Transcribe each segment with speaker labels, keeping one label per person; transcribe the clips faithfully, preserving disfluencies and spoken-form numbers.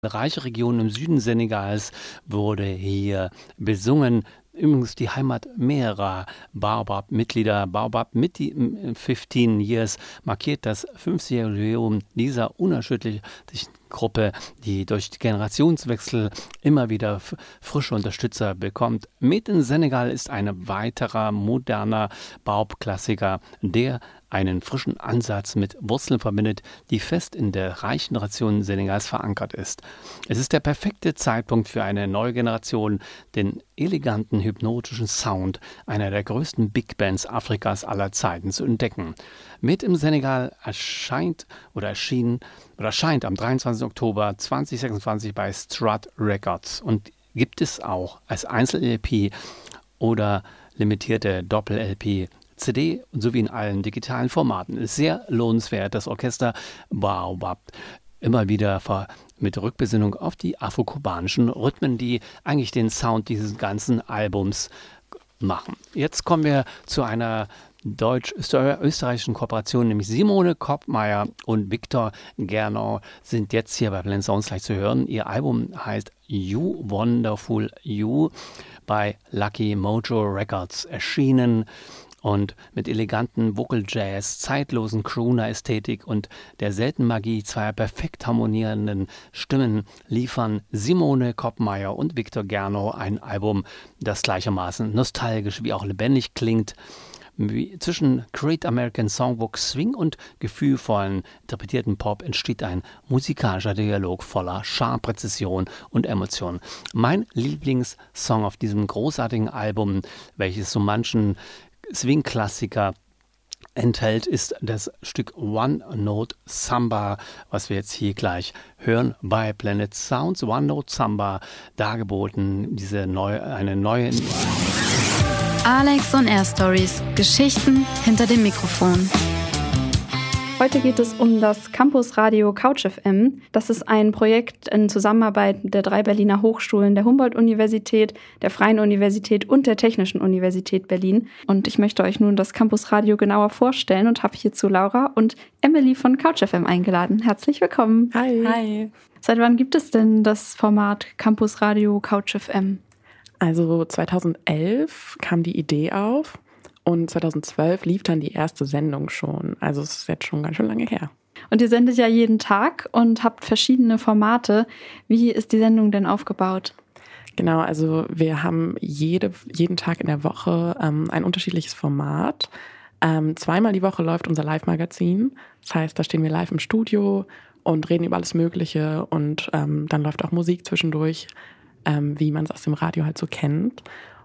Speaker 1: reiche Region im Süden Senegals wurde hier besungen. Übrigens die Heimat mehrerer Baobab-Mitglieder. Baobab mit die fifteen Years markiert das fünfzigjährige Jubiläum dieser unerschütterlichen Gruppe, die durch Generationswechsel immer wieder f- frische Unterstützer bekommt. Made in Senegal ist ein weiterer moderner Baobab-Klassiker, der einen frischen Ansatz mit Wurzeln verbindet, die fest in der reichen Nation Senegals verankert ist. Es ist der perfekte Zeitpunkt für eine neue Generation, den eleganten, hypnotischen Sound einer der größten Big Bands Afrikas aller Zeiten zu entdecken. Mit im Senegal erscheint oder erschien oder erscheint am dreiundzwanzigsten Oktober zweitausendsechsundzwanzig bei Strut Records und gibt es auch als Einzel-L P oder limitierte Doppel-L P, C D sowie in allen digitalen Formaten. Ist sehr lohnenswert, das Orchester Baobab. Immer wieder ver- mit Rückbesinnung auf die afrokubanischen Rhythmen, die eigentlich den Sound dieses ganzen Albums machen. Jetzt kommen wir zu einer deutsch-österreichischen Kooperation, nämlich Simone Koppmeier und Victor Gernau sind jetzt hier bei Blend Sounds gleich zu hören. Ihr Album heißt You Wonderful You, bei Lucky Mojo Records erschienen. Und mit eleganten Vocal Jazz, zeitlosen Crooner-Ästhetik und der seltenen Magie zweier perfekt harmonierenden Stimmen liefern Simone Koppmeier und Victor Gernau ein Album, das gleichermaßen nostalgisch wie auch lebendig klingt. Wie zwischen Great American Songbook Swing und gefühlvollen interpretierten Pop entsteht ein musikalischer Dialog voller Charme, Präzision und Emotion. Mein Lieblingssong auf diesem großartigen Album, welches so manchen Swing-Klassiker enthält, ist das Stück One Note Samba, was wir jetzt hier gleich hören bei Planet Sounds. One Note Samba, dargeboten, diese neue, eine neue...
Speaker 2: Alex on Air Stories, Geschichten hinter dem Mikrofon.
Speaker 3: Heute geht es um das Campusradio Couch F M. Das ist ein Projekt in Zusammenarbeit der drei Berliner Hochschulen, der Humboldt-Universität, der Freien Universität und der Technischen Universität Berlin. Und ich möchte euch nun das Campusradio genauer vorstellen und habe hierzu Laura und Emily von Couch F M eingeladen. Herzlich willkommen.
Speaker 4: Hi.
Speaker 3: Hi. Seit wann gibt es denn das Format Campusradio Couch F M?
Speaker 4: Also zweitausendelf kam die Idee auf. Und zweitausendzwölf lief dann die erste Sendung schon. Also es ist jetzt schon ganz schön lange her.
Speaker 3: Und ihr sendet ja jeden Tag und habt verschiedene Formate. Wie ist die Sendung denn aufgebaut?
Speaker 4: Genau, also wir haben jede, jeden Tag in der Woche ähm, ein unterschiedliches Format. Ähm, zweimal die Woche läuft unser Live-Magazin. Das heißt, da stehen wir live im Studio und reden über alles Mögliche. Und ähm, dann läuft auch Musik zwischendurch, ähm, wie man es aus dem Radio halt so kennt.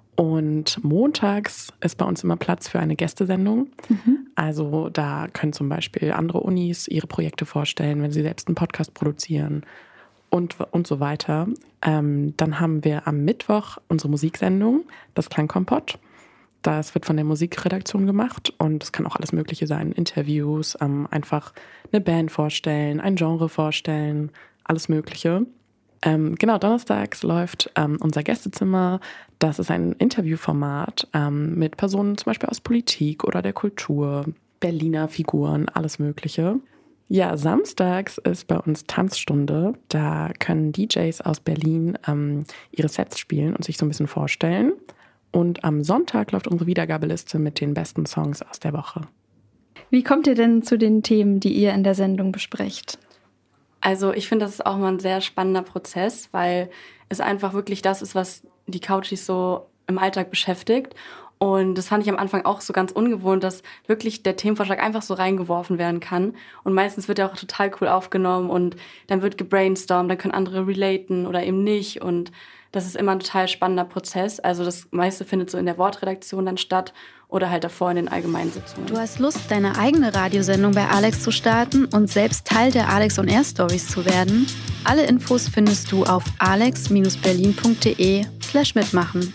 Speaker 4: Und montags ist bei uns immer Platz für eine Gästesendung. Mhm. Also da können zum Beispiel andere Unis ihre Projekte vorstellen, wenn sie selbst einen Podcast produzieren und, und so weiter. Ähm, dann haben wir am Mittwoch unsere Musiksendung, das Klangkompott. Das wird von der Musikredaktion gemacht und es kann auch alles Mögliche sein. Interviews, ähm, einfach eine Band vorstellen, ein Genre vorstellen, alles Mögliche. Ähm, genau, donnerstags läuft ähm, unser Gästezimmer. Das ist ein Interviewformat ähm, mit Personen zum Beispiel aus Politik oder der Kultur, Berliner Figuren, alles Mögliche. Ja, samstags ist bei uns Tanzstunde. Da können D Js aus Berlin ähm, ihre Sets spielen und sich so ein bisschen vorstellen. Und am Sonntag läuft unsere Wiedergabeliste mit den besten Songs aus der Woche.
Speaker 3: Wie kommt ihr denn zu den Themen, die ihr in der Sendung besprecht?
Speaker 5: Also ich finde, das ist auch mal ein sehr spannender Prozess, weil es einfach wirklich das ist, was die Couchies so im Alltag beschäftigt. Und das fand ich am Anfang auch so ganz ungewohnt, dass wirklich der Themenvorschlag einfach so reingeworfen werden kann. Und meistens wird er auch total cool aufgenommen und dann wird gebrainstormt, dann können andere relaten oder eben nicht. Und das ist immer ein total spannender Prozess. Also das meiste findet so in der Wortredaktion dann statt oder halt davor in den allgemeinen Sitzungen.
Speaker 2: Du hast Lust, deine eigene Radiosendung bei Alex zu starten und selbst Teil der Alex on Air Stories zu werden? Alle Infos findest du auf alex berlin punkt de slash mitmachen.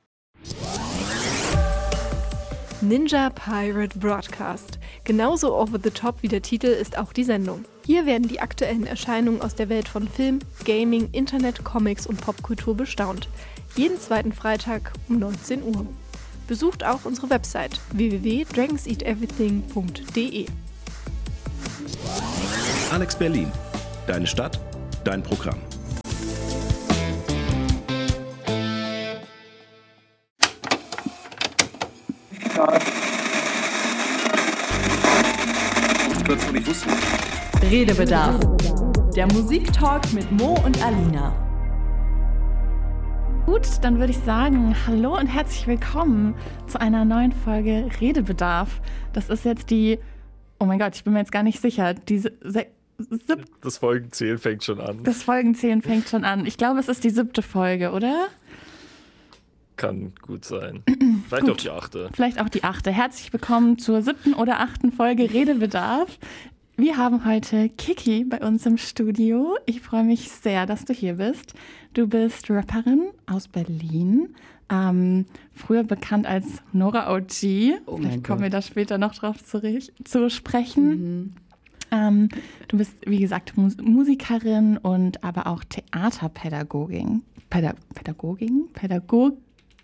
Speaker 6: Ninja Pirate Broadcast. Genauso over the top wie der Titel ist auch die Sendung. Hier werden die aktuellen Erscheinungen aus der Welt von Film, Gaming, Internet, Comics und Popkultur bestaunt. Jeden zweiten Freitag um neunzehn Uhr. Besucht auch unsere Website w w w punkt dragons eat everything punkt de.
Speaker 7: Alex Berlin. Deine Stadt, dein Programm. Redebedarf. Der Musiktalk mit Mo und Alina.
Speaker 8: Gut, dann würde ich sagen, hallo und herzlich willkommen zu einer neuen Folge Redebedarf. Das ist jetzt die, oh mein Gott, ich bin mir jetzt gar nicht sicher, diese se- sieb-
Speaker 9: Das Folgenzählen fängt schon an.
Speaker 8: Das Folgenzählen fängt schon an. Ich glaube, es ist die siebte Folge, oder?
Speaker 9: Kann gut sein. Vielleicht
Speaker 8: Gut.
Speaker 9: auch die achte.
Speaker 8: Vielleicht auch die achte. Herzlich willkommen zur siebten oder achten Folge Redebedarf. Wir haben heute Kiki bei uns im Studio. Ich freue mich sehr, dass du hier bist. Du bist Rapperin aus Berlin, ähm, früher bekannt als Nora O G.
Speaker 10: Oh
Speaker 8: Vielleicht kommen wir da später noch drauf zu, zu sprechen.
Speaker 10: Mhm.
Speaker 8: Ähm, du bist, wie gesagt, Mus- Musikerin und aber auch Theaterpädagogin. Päda- Pädagogin? Pädagogin.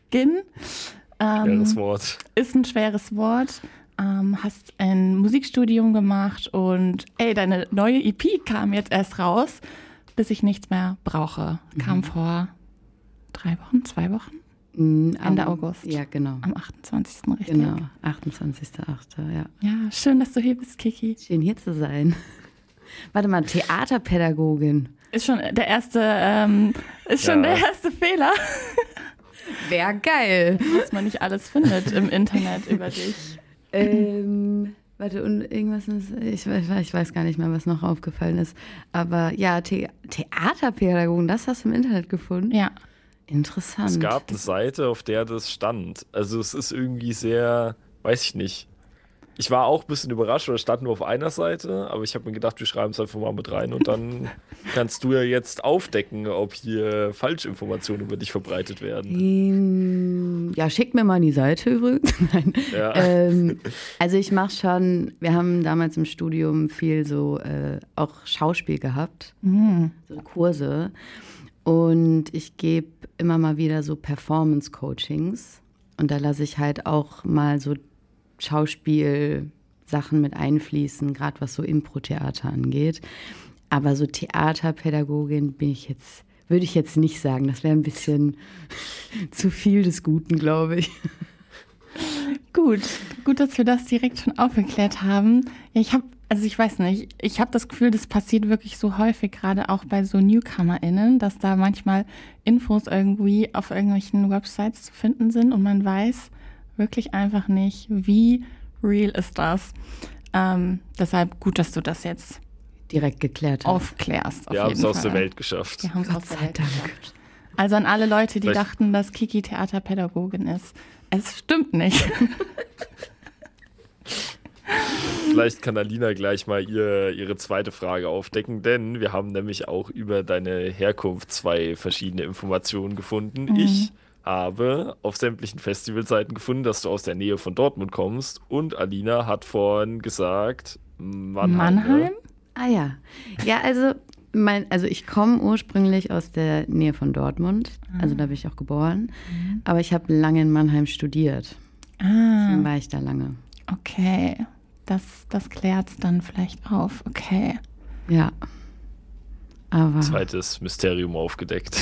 Speaker 8: Ähm,
Speaker 9: Schweres Wort.
Speaker 8: Ist ein schweres Wort. Ähm, hast ein Musikstudium gemacht und ey, deine neue E P kam jetzt erst raus, bis ich nichts mehr brauche. Kam
Speaker 10: Mhm.
Speaker 8: vor drei Wochen, zwei Wochen?
Speaker 10: Mhm,
Speaker 8: Ende
Speaker 10: am-
Speaker 8: August.
Speaker 10: Ja, genau.
Speaker 8: Am achtundzwanzigsten richtig.
Speaker 10: Genau, achtundzwanzigster achter ja.
Speaker 8: Ja, schön, dass du hier bist, Kiki.
Speaker 10: Schön hier zu sein. Warte mal, Theaterpädagogin.
Speaker 8: Ist schon der erste, ähm, ist schon
Speaker 9: Ja.
Speaker 8: der erste Fehler,
Speaker 10: Wäre geil.
Speaker 8: was man nicht alles findet im Internet über dich.
Speaker 10: ähm, warte, und irgendwas ist, ich, weiß- ich weiß gar nicht mehr, was noch aufgefallen ist. Aber ja, The- Theaterpädagogin, das hast du im Internet gefunden?
Speaker 8: Ja.
Speaker 10: Interessant.
Speaker 9: Es gab eine Seite, auf der das stand. Also es ist irgendwie sehr, weiß ich nicht. Ich war auch ein bisschen überrascht, oder stand nur auf einer Seite, aber ich habe mir gedacht, wir schreiben es einfach mal mit rein und dann kannst du ja jetzt aufdecken, ob hier Falschinformationen über dich verbreitet werden.
Speaker 10: Ähm, Ja, schickt mir mal die Seite übrigens. Nein.
Speaker 9: Ja.
Speaker 10: Ähm, also ich mache schon, wir haben damals im Studium viel so äh, auch Schauspiel gehabt,
Speaker 8: Mhm.
Speaker 10: so Kurse. Und ich gebe immer mal wieder so Performance-Coachings. Und da lasse ich halt auch mal so Schauspielsachen mit einfließen, gerade was so Impro-Theater angeht. Aber so Theaterpädagogin bin ich jetzt, würde ich jetzt nicht sagen. Das wäre ein bisschen zu viel des Guten, glaube ich.
Speaker 8: Gut, gut, dass wir das direkt schon aufgeklärt haben. Ja, ich habe, also ich weiß nicht, ich habe das Gefühl, das passiert wirklich so häufig, gerade auch bei so NewcomerInnen, dass da manchmal Infos irgendwie auf irgendwelchen Websites zu finden sind und man weiß wirklich einfach nicht, wie real ist das. Ähm, deshalb gut, dass du das jetzt
Speaker 10: Direkt geklärt hast.
Speaker 8: aufklärst. Auf
Speaker 9: Wir haben
Speaker 8: jeden
Speaker 9: es aus
Speaker 8: Fall.
Speaker 9: der Welt geschafft.
Speaker 8: Wir haben es
Speaker 10: Gott
Speaker 8: aus der
Speaker 10: sei
Speaker 8: Welt
Speaker 10: Dank.
Speaker 8: geschafft. Also an alle Leute, die
Speaker 9: Vielleicht-
Speaker 8: dachten, dass Kiki Theaterpädagogin ist. Es stimmt nicht.
Speaker 9: Vielleicht kann Alina gleich mal ihr, ihre zweite Frage aufdecken, denn wir haben nämlich auch über deine Herkunft zwei verschiedene Informationen gefunden.
Speaker 8: Mhm.
Speaker 9: Ich habe auf sämtlichen Festivalseiten gefunden, dass du aus der Nähe von Dortmund kommst und Alina hat vorhin gesagt, Mannheim.
Speaker 8: Mannheim?
Speaker 9: Ne?
Speaker 10: Ah ja. Ja, also, mein, also ich komme ursprünglich aus der Nähe von Dortmund. Also da bin ich auch geboren. Aber ich habe lange in Mannheim studiert.
Speaker 8: Ah.
Speaker 10: Deswegen war ich da lange.
Speaker 8: Okay, das, das klärt es dann vielleicht auf. Okay.
Speaker 10: Ja. Aber
Speaker 9: Zweites Mysterium aufgedeckt.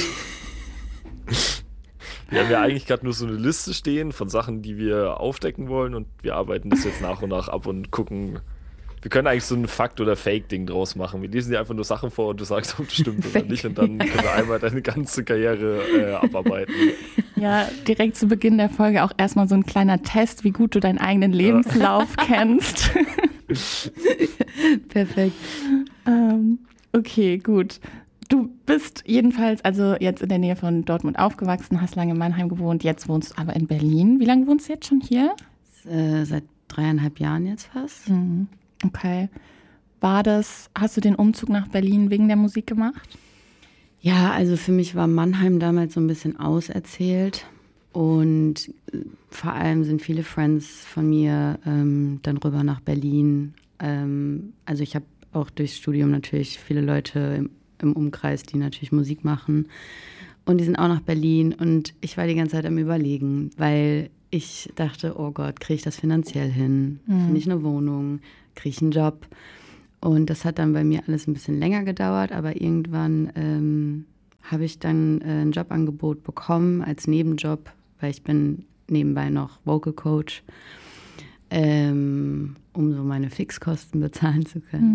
Speaker 9: Wir haben ja eigentlich gerade nur so eine Liste stehen von Sachen, die wir aufdecken wollen und wir arbeiten das jetzt nach und nach ab und gucken. Wir können eigentlich so ein Fakt- oder Fake-Ding draus machen. Wir lesen dir einfach nur Sachen vor und du sagst, ob das stimmt oder nicht und dann können wir einmal deine ganze Karriere äh, abarbeiten.
Speaker 8: Ja, direkt zu Beginn der Folge auch erstmal so ein kleiner Test, wie gut du deinen eigenen Lebenslauf kennst.
Speaker 10: perfekt.
Speaker 8: ähm, okay, gut. Du bist jedenfalls also jetzt in der Nähe von Dortmund aufgewachsen, hast lange in Mannheim gewohnt, jetzt wohnst du aber in Berlin. Wie lange wohnst du jetzt schon hier?
Speaker 10: Äh, seit dreieinhalb Jahren jetzt fast.
Speaker 8: Mhm. Okay. War das, hast du den Umzug nach Berlin wegen der Musik gemacht?
Speaker 10: Ja, also für mich war Mannheim damals so ein bisschen auserzählt. Und äh, vor allem sind viele Friends von mir ähm, dann rüber nach Berlin. Ähm, also ich habe auch durchs Studium natürlich viele Leute im, im Umkreis, die natürlich Musik machen. Und die sind auch nach Berlin. Und ich war die ganze Zeit am Überlegen, weil ich dachte, oh Gott, kriege ich das finanziell hin?
Speaker 8: Mhm.
Speaker 10: Finde ich eine Wohnung? Kriege ich einen Job? Und das hat dann bei mir alles ein bisschen länger gedauert, aber irgendwann ähm, habe ich dann äh, ein Jobangebot bekommen als Nebenjob, weil ich bin nebenbei noch Vocal Coach, ähm, um so meine Fixkosten bezahlen zu können.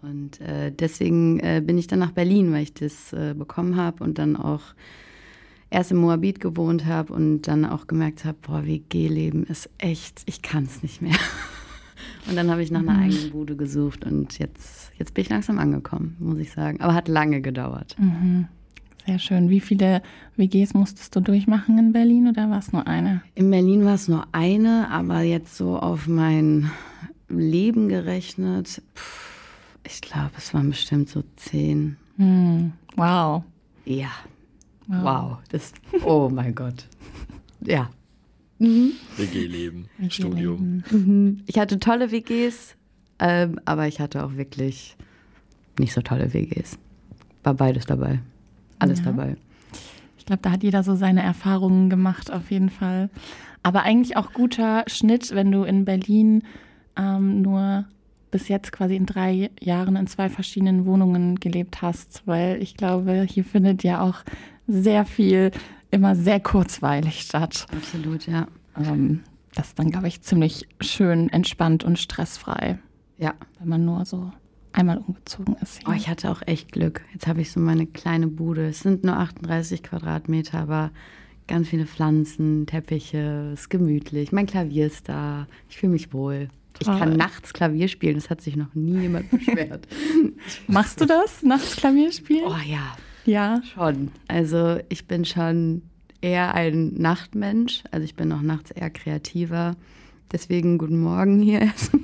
Speaker 10: Und äh, deswegen äh, bin ich dann nach Berlin, weil ich das äh, bekommen habe und dann auch erst in Moabit gewohnt habe und dann auch gemerkt habe, boah, W G-Leben ist echt, ich kann es nicht mehr. Und dann habe ich nach einer
Speaker 8: Mhm.
Speaker 10: eigenen Bude gesucht und jetzt, jetzt bin ich langsam angekommen, muss ich sagen. Aber hat lange gedauert.
Speaker 8: Mhm. Sehr schön. Wie viele W Gs musstest du durchmachen in Berlin oder war es nur eine?
Speaker 10: In Berlin war es nur eine, aber jetzt so auf mein Leben gerechnet, pff, ich glaube, es waren bestimmt so zehn.
Speaker 8: Hm. Wow.
Speaker 10: Ja.
Speaker 8: Wow.
Speaker 10: Wow. Das, oh mein Gott. Ja. Mhm.
Speaker 9: W G-Leben, Studium.
Speaker 10: Mhm. Ich hatte tolle W Gs, ähm, aber ich hatte auch wirklich nicht so tolle W Gs. War beides dabei. Alles
Speaker 8: Ja.
Speaker 10: dabei.
Speaker 8: Ich glaube, da hat jeder so seine Erfahrungen gemacht, auf jeden Fall. Aber eigentlich auch guter Schnitt, wenn du in Berlin ähm, nur bis jetzt quasi in drei Jahren in zwei verschiedenen Wohnungen gelebt hast, weil ich glaube, hier findet ja auch sehr viel immer sehr kurzweilig statt.
Speaker 10: Absolut, ja.
Speaker 8: Ähm, das ist dann, glaube ich, ziemlich schön entspannt und stressfrei,
Speaker 10: Ja.
Speaker 8: wenn man nur so einmal umgezogen ist. Hier.
Speaker 10: Oh, ich hatte auch echt Glück. Jetzt habe ich so meine kleine Bude. Es sind nur achtunddreißig Quadratmeter, aber ganz viele Pflanzen, Teppiche, es ist gemütlich. Mein Klavier ist da. Ich fühle mich wohl. Ich
Speaker 8: Toll.
Speaker 10: kann nachts Klavier spielen. Das hat sich noch nie jemand beschwert.
Speaker 8: Machst du das, nachts Klavier spielen?
Speaker 10: Oh ja,
Speaker 8: Ja.
Speaker 10: schon. Also ich bin schon eher ein Nachtmensch. Also ich bin auch nachts eher kreativer. Deswegen guten Morgen hier erstmal.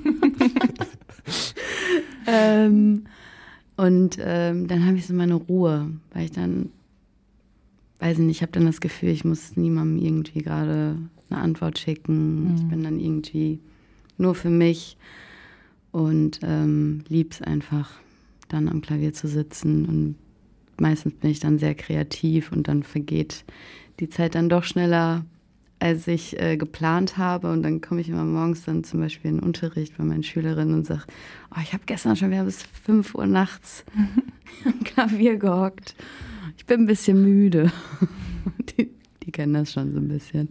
Speaker 10: ähm, und ähm, dann habe ich so meine Ruhe, weil ich dann, weiß ich nicht, ich habe dann das Gefühl, ich muss niemandem irgendwie gerade eine Antwort schicken.
Speaker 8: Mhm.
Speaker 10: Ich bin dann irgendwie nur für mich und ähm, lieb's einfach, dann am Klavier zu sitzen. Und meistens bin ich dann sehr kreativ und dann vergeht die Zeit dann doch schneller, als ich äh, geplant habe. Und dann komme ich immer morgens dann zum Beispiel in den Unterricht bei meinen Schülerinnen und sage, oh, ich habe gestern schon wieder bis fünf Uhr nachts am Klavier gehockt. Ich bin ein bisschen müde. Die, die kennen das schon so ein bisschen.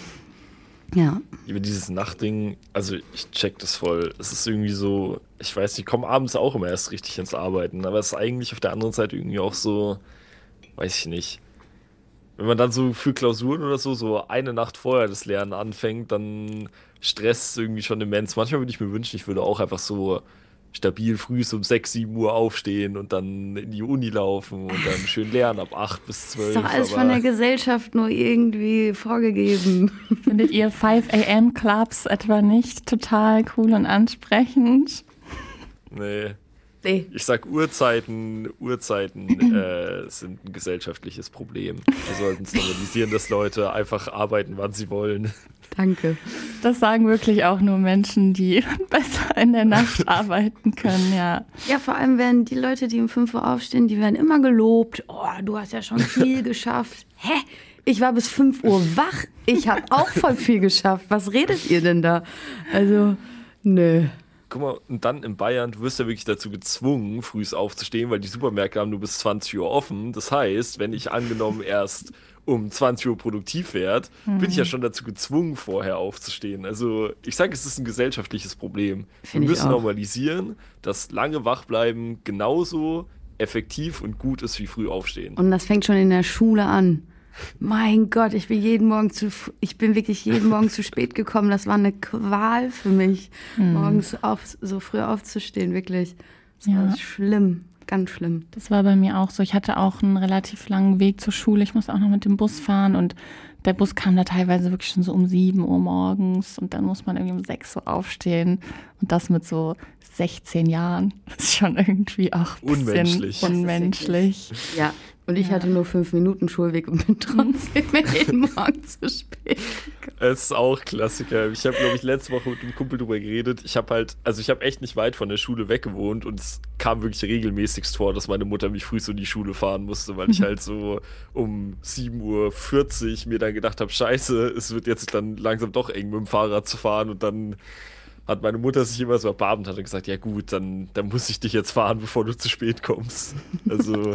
Speaker 10: Ja.
Speaker 9: Über dieses Nachtding, also ich check das voll. Es ist irgendwie so, ich weiß nicht, ich komme abends auch immer erst richtig ins Arbeiten, aber es ist eigentlich auf der anderen Seite irgendwie auch so, weiß ich nicht. Wenn man dann so für Klausuren oder so, so eine Nacht vorher das Lernen anfängt, dann stresst es irgendwie schon immens. Manchmal würde ich mir wünschen, ich würde auch einfach so stabil früh um sechs, sieben Uhr aufstehen und dann in die Uni laufen und dann schön lernen ab acht bis zwölf.
Speaker 10: Ist doch alles von der Gesellschaft nur irgendwie vorgegeben.
Speaker 8: Findet ihr five a m Clubs etwa nicht total cool und ansprechend?
Speaker 9: Nee.
Speaker 10: Nee.
Speaker 9: Ich sag, Uhrzeiten, Uhrzeiten äh, sind ein gesellschaftliches Problem. Wir sollten es normalisieren, dass Leute einfach arbeiten, wann sie wollen.
Speaker 10: Danke.
Speaker 8: Das sagen wirklich auch nur Menschen, die besser in der Nacht arbeiten können, ja.
Speaker 10: Ja, vor allem werden die Leute, die um fünf Uhr aufstehen, die werden immer gelobt. Oh, du hast ja schon viel geschafft. Hä? Ich war bis fünf Uhr wach. Ich habe auch voll viel geschafft. Was redet ihr denn da? Also, nö.
Speaker 9: Guck mal, und dann in Bayern, du wirst ja wirklich dazu gezwungen, früh aufzustehen, weil die Supermärkte haben nur bis zwanzig Uhr offen. Das heißt, wenn ich angenommen erst um zwanzig Uhr produktiv werde,
Speaker 10: Mhm.
Speaker 9: bin ich ja schon dazu gezwungen, vorher aufzustehen. Also ich sage, es ist ein gesellschaftliches Problem.
Speaker 10: Find
Speaker 9: Wir
Speaker 10: ich
Speaker 9: müssen
Speaker 10: auch.
Speaker 9: normalisieren, dass lange Wachbleiben genauso effektiv und gut ist wie früh aufstehen.
Speaker 10: Und das fängt schon in der Schule an. Mein Gott, ich bin jeden Morgen zu, ich bin wirklich jeden Morgen zu spät gekommen. Das war eine Qual für mich,
Speaker 8: Mhm.
Speaker 10: morgens auf, so früh aufzustehen, wirklich. Das
Speaker 8: Ja.
Speaker 10: war schlimm, ganz schlimm.
Speaker 8: Das war bei mir auch so. Ich hatte auch einen relativ langen Weg zur Schule. Ich musste auch noch mit dem Bus fahren und der Bus kam da teilweise wirklich schon so um sieben Uhr morgens und dann muss man irgendwie um sechs Uhr aufstehen und das mit so sechzehn Jahren. Das ist schon irgendwie auch ein bisschen
Speaker 9: Unmenschlich.
Speaker 8: unmenschlich.
Speaker 10: Ja, und ich
Speaker 8: Ja.
Speaker 10: hatte nur fünf Minuten Schulweg und bin trotzdem jeden Morgen zu spät.
Speaker 9: Es ist auch Klassiker. Ich habe, glaube ich, letzte Woche mit einem Kumpel drüber geredet. Ich habe halt, also ich habe echt nicht weit von der Schule weg gewohnt und es kam wirklich regelmäßigst vor, dass meine Mutter mich früh so in die Schule fahren musste, weil ich halt so um sieben Uhr vierzig mir dann gedacht habe, scheiße, es wird jetzt dann langsam doch eng mit dem Fahrrad zu fahren und dann hat meine Mutter sich immer so erbarmt und hat gesagt, ja gut, dann, dann muss ich dich jetzt fahren, bevor du zu spät kommst. Also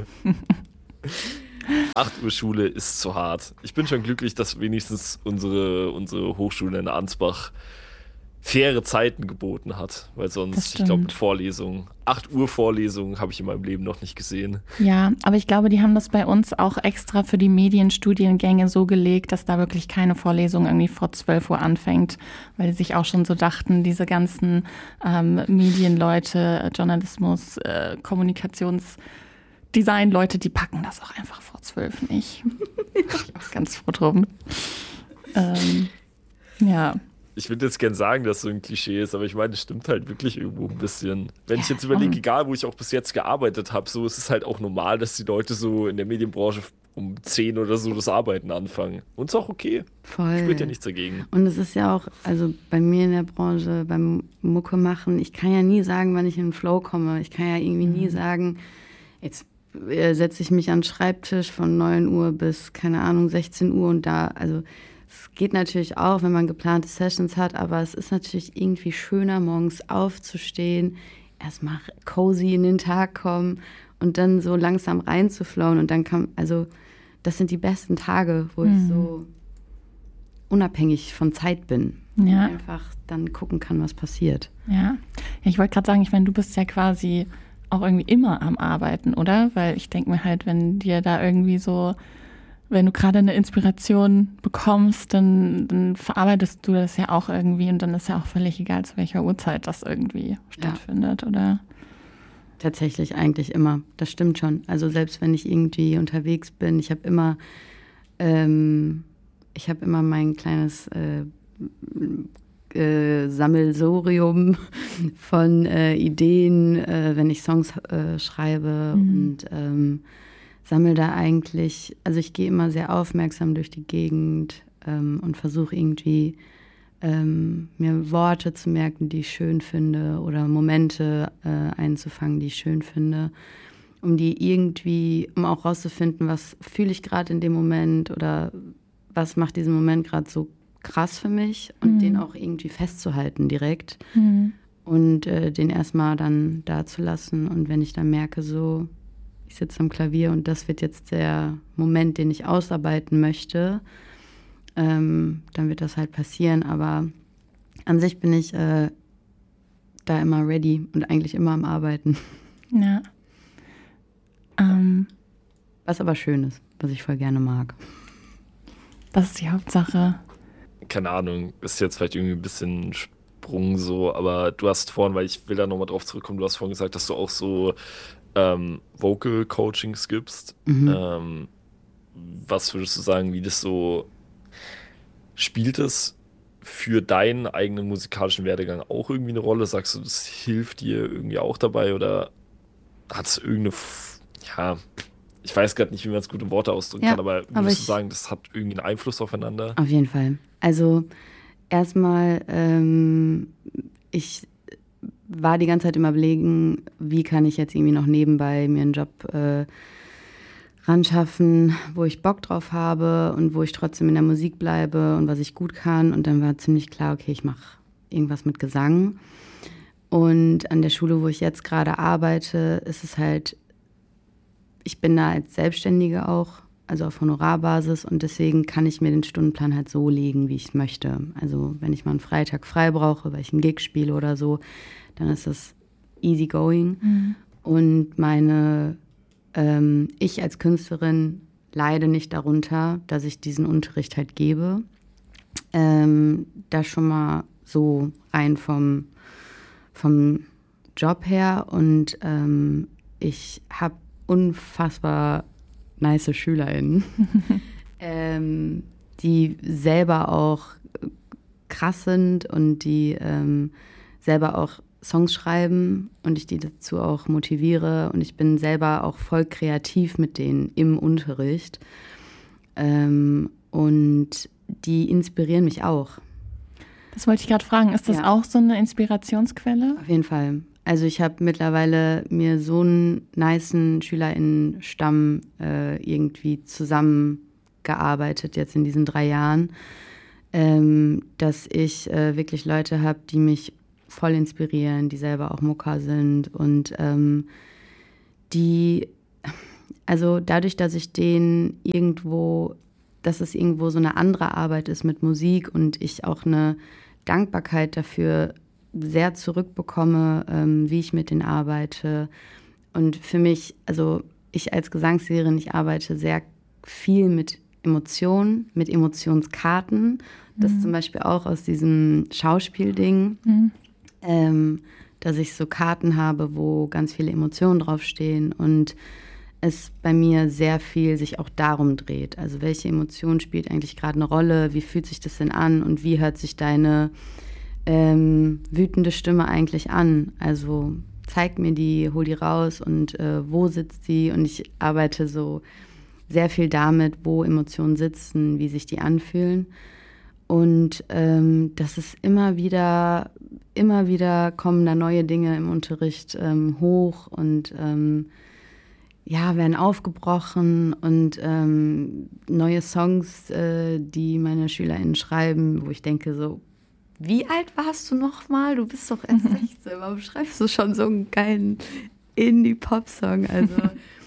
Speaker 9: acht Uhr Schule ist zu hart. Ich bin schon glücklich, dass wenigstens unsere, unsere Hochschule in Ansbach faire Zeiten geboten hat, weil sonst, ich glaube, mit Vorlesungen, acht Uhr Vorlesungen habe ich in meinem Leben noch nicht gesehen.
Speaker 8: Ja, aber ich glaube, die haben das bei uns auch extra für die Medienstudiengänge so gelegt, dass da wirklich keine Vorlesung irgendwie vor zwölf Uhr anfängt, weil die sich auch schon so dachten, diese ganzen ähm, Medienleute, Journalismus, äh, Kommunikationsdesign-Leute, die packen das auch einfach vor zwölf nicht. Ich bin auch ganz froh drum. Ähm, ja.
Speaker 9: Ich würde jetzt gern sagen, dass so ein Klischee ist, aber ich meine, es stimmt halt wirklich irgendwo ein bisschen. Wenn ich jetzt überlege, egal wo ich auch bis jetzt gearbeitet habe, so ist es halt auch normal, dass die Leute so in der Medienbranche um zehn oder so das Arbeiten anfangen. Und ist auch okay.
Speaker 10: Voll.
Speaker 9: Spielt ja nichts dagegen.
Speaker 10: Und es ist ja auch, also bei mir in der Branche, beim Mucke machen, ich kann ja nie sagen, wann ich in den Flow komme. Ich kann ja irgendwie nie sagen, jetzt äh, setze ich mich an den Schreibtisch von neun Uhr bis, keine Ahnung, sechzehn Uhr und da, also es geht natürlich auch, wenn man geplante Sessions hat, aber es ist natürlich irgendwie schöner, morgens aufzustehen, erstmal cozy in den Tag kommen und dann so langsam reinzuflowen und dann kann, also das sind die besten Tage, wo mhm. ich so unabhängig von Zeit bin
Speaker 8: ja.
Speaker 10: und einfach dann gucken kann, was passiert.
Speaker 8: Ja, ja ich wollte gerade sagen, ich meine, du bist ja quasi auch irgendwie immer am Arbeiten, oder? Weil ich denke mir halt, wenn dir da irgendwie so wenn du gerade eine Inspiration bekommst, dann, dann verarbeitest du das ja auch irgendwie und dann ist ja auch völlig egal, zu welcher Uhrzeit das irgendwie stattfindet, ja. oder?
Speaker 10: Tatsächlich eigentlich immer, das stimmt schon. Also selbst wenn ich irgendwie unterwegs bin, ich habe immer, ähm, ich habe immer mein kleines äh, äh, Sammelsurium von äh, Ideen, äh, wenn ich Songs äh, schreibe mhm. und ähm, sammle da eigentlich, also ich gehe immer sehr aufmerksam durch die Gegend ähm, und versuche irgendwie ähm, mir Worte zu merken, die ich schön finde oder Momente äh, einzufangen, die ich schön finde, um die irgendwie, um auch rauszufinden, was fühle ich gerade in dem Moment oder was macht diesen Moment gerade so krass für mich und mhm. den auch irgendwie festzuhalten direkt mhm. und äh, den erstmal dann da zu lassen und wenn ich dann merke so, ich sitze am Klavier und das wird jetzt der Moment, den ich ausarbeiten möchte, ähm, dann wird das halt passieren. Aber an sich bin ich äh, da immer ready und eigentlich immer am Arbeiten.
Speaker 8: Ja. Ähm,
Speaker 10: was aber schön ist, was ich voll gerne mag.
Speaker 8: Das ist die Hauptsache.
Speaker 9: Keine Ahnung, ist jetzt vielleicht irgendwie ein bisschen Sprung so, aber du hast vorhin, weil ich will da nochmal drauf zurückkommen, du hast vorhin gesagt, dass du auch so Ähm, Vocal Coachings gibst. Mhm. Ähm, was würdest du sagen, wie das so spielt es für deinen eigenen musikalischen Werdegang auch irgendwie eine Rolle? Sagst du, das hilft dir irgendwie auch dabei oder hat es irgendeine, ja, ich weiß gerade nicht, wie man es gut in Worte ausdrücken
Speaker 10: ja,
Speaker 9: kann, aber würdest aber du sagen, das hat irgendwie einen Einfluss aufeinander?
Speaker 10: Auf jeden Fall. Also erstmal, ähm, ich war die ganze Zeit im Überlegen, wie kann ich jetzt irgendwie noch nebenbei mir einen Job äh, ranschaffen, wo ich Bock drauf habe und wo ich trotzdem in der Musik bleibe und was ich gut kann. Und dann war ziemlich klar, okay, ich mache irgendwas mit Gesang. Und an der Schule, wo ich jetzt gerade arbeite, ist es halt, ich bin da als Selbstständige auch, also auf Honorarbasis und deswegen kann ich mir den Stundenplan halt so legen, wie ich es möchte. Also wenn ich mal einen Freitag frei brauche, weil ich einen Gig spiele oder so, dann ist das easy going. Mhm. Und meine, ähm, ich als Künstlerin leide nicht darunter, dass ich diesen Unterricht halt gebe. Ähm, das schon mal so rein vom, vom Job her und ähm, ich habe unfassbar nice SchülerInnen, ähm, die selber auch krass sind und die ähm, selber auch Songs schreiben und ich die dazu auch motiviere und ich bin selber auch voll kreativ mit denen im Unterricht ähm, und die inspirieren mich auch.
Speaker 8: Das wollte ich gerade fragen, ist das ja. auch so eine Inspirationsquelle?
Speaker 10: Auf jeden Fall. Also ich habe mittlerweile mir so einen nicen SchülerInnen-Stamm äh, irgendwie zusammengearbeitet jetzt in diesen drei Jahren, ähm, dass ich äh, wirklich Leute habe, die mich voll inspirieren, die selber auch Mucker sind und ähm, die, also dadurch, dass ich denen irgendwo, dass es irgendwo so eine andere Arbeit ist mit Musik und ich auch eine Dankbarkeit dafür sehr zurückbekomme, ähm, wie ich mit denen arbeite. Und für mich, also ich als Gesangslehrerin, ich arbeite sehr viel mit Emotionen, mit Emotionskarten. Das mhm. zum Beispiel auch aus diesem Schauspielding, mhm. ähm, dass ich so Karten habe, wo ganz viele Emotionen draufstehen und es bei mir sehr viel sich auch darum dreht. Also welche Emotion spielt eigentlich gerade eine Rolle? Wie fühlt sich das denn an? Und wie hört sich deine ähm, wütende Stimme eigentlich an? Also zeig mir die, hol die raus und äh, wo sitzt die? Und ich arbeite so sehr viel damit, wo Emotionen sitzen, wie sich die anfühlen. Und ähm, das ist immer wieder, immer wieder kommen da neue Dinge im Unterricht ähm, hoch und ähm, ja, werden aufgebrochen und ähm, neue Songs, äh, die meine SchülerInnen schreiben, wo ich denke so, wie alt warst du noch mal? Du bist doch erst sechzehn, warum schreibst du schon so einen geilen Indie-Pop-Song? Also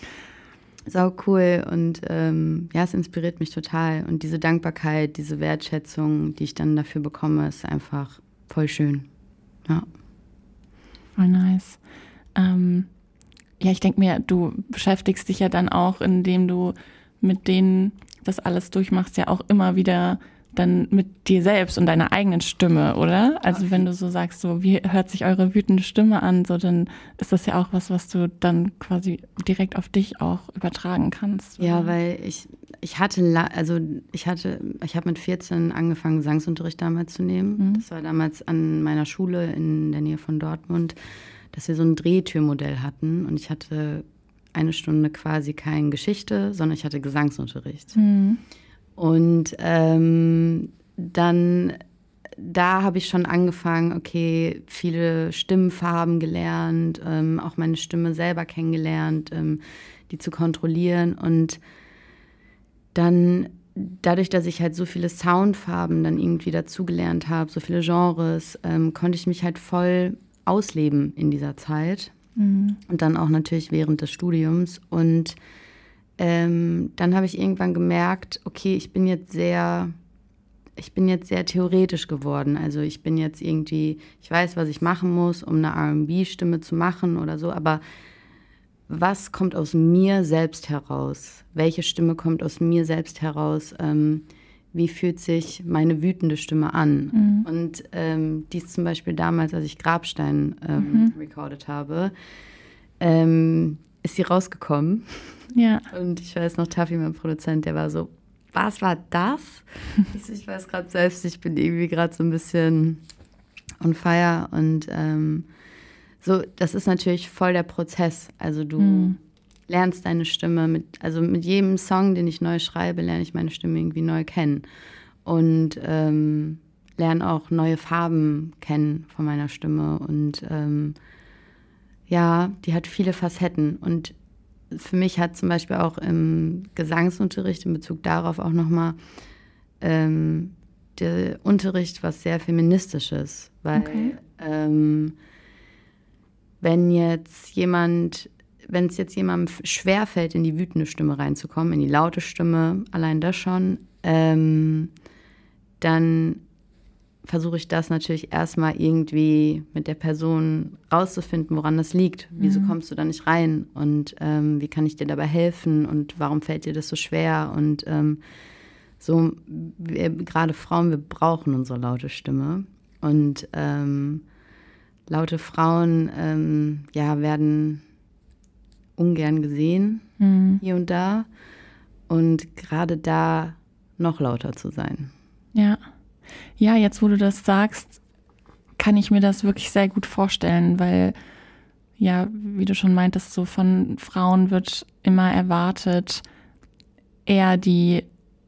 Speaker 10: sau cool und ähm, ja, es inspiriert mich total und diese Dankbarkeit, diese Wertschätzung, die ich dann dafür bekomme, ist einfach voll schön. Ja.
Speaker 8: Voll nice. Ähm Ja, ich denke mir, du beschäftigst dich ja dann auch, indem du mit denen das alles durchmachst, ja auch immer wieder dann mit dir selbst und deiner eigenen Stimme, oder? Also okay. Wenn du so sagst, so wie hört sich eure wütende Stimme an, so dann ist das ja auch was, was du dann quasi direkt auf dich auch übertragen kannst. Oder?
Speaker 10: Ja, weil ich ich hatte also ich hatte ich habe mit vierzehn angefangen Gesangsunterricht damals zu nehmen. Mhm. Das war damals an meiner Schule in der Nähe von Dortmund, dass wir so ein Drehtürmodell hatten und ich hatte eine Stunde quasi keine Geschichte, sondern ich hatte Gesangsunterricht. Mhm. Und ähm, dann, da habe ich schon angefangen, okay, viele Stimmfarben gelernt, ähm, auch meine Stimme selber kennengelernt, ähm, die zu kontrollieren und dann dadurch, dass ich halt so viele Soundfarben dann irgendwie dazugelernt habe, so viele Genres, ähm, konnte ich mich halt voll ausleben in dieser Zeit mhm. und dann auch natürlich während des Studiums und ähm, dann habe ich irgendwann gemerkt, okay, ich bin jetzt sehr, ich bin jetzt sehr theoretisch geworden, also ich bin jetzt irgendwie, ich weiß, was ich machen muss, um eine R and B-Stimme zu machen oder so, aber was kommt aus mir selbst heraus? Welche Stimme kommt aus mir selbst heraus? Ähm, wie fühlt sich meine wütende Stimme an? Mhm. Und ähm, dies zum Beispiel damals, als ich Grabstein ähm, mhm. recorded habe, ähm, ist sie rausgekommen. Ja. Und ich weiß noch, Taffy, mein Produzent, der war so, was war das? ich, ich weiß gerade selbst, ich bin irgendwie gerade so ein bisschen on fire. Und ähm, so, das ist natürlich voll der Prozess. Also du mhm. lernst deine Stimme mit, also mit jedem Song, den ich neu schreibe, lerne ich meine Stimme irgendwie neu kennen und ähm, lerne auch neue Farben kennen von meiner Stimme und ähm, ja, die hat viele Facetten und für mich hat zum Beispiel auch im Gesangsunterricht in Bezug darauf auch nochmal ähm, der Unterricht was sehr Feministisches, weil okay. ähm, wenn jetzt jemand wenn es jetzt jemandem schwerfällt, in die wütende Stimme reinzukommen, in die laute Stimme, allein das schon, ähm, dann versuche ich das natürlich erstmal irgendwie mit der Person rauszufinden, woran das liegt. Wieso mhm. kommst du da nicht rein? Und ähm, wie kann ich dir dabei helfen? Und warum fällt dir das so schwer? Und ähm, so, wir, gerade Frauen, wir brauchen unsere laute Stimme. Und ähm, laute Frauen, ähm, ja, werden ungern gesehen, mhm. hier und da. Und gerade da noch lauter zu sein.
Speaker 8: Ja. Ja, jetzt wo du das sagst, kann ich mir das wirklich sehr gut vorstellen, weil, ja, wie du schon meintest, so von Frauen wird immer erwartet, eher die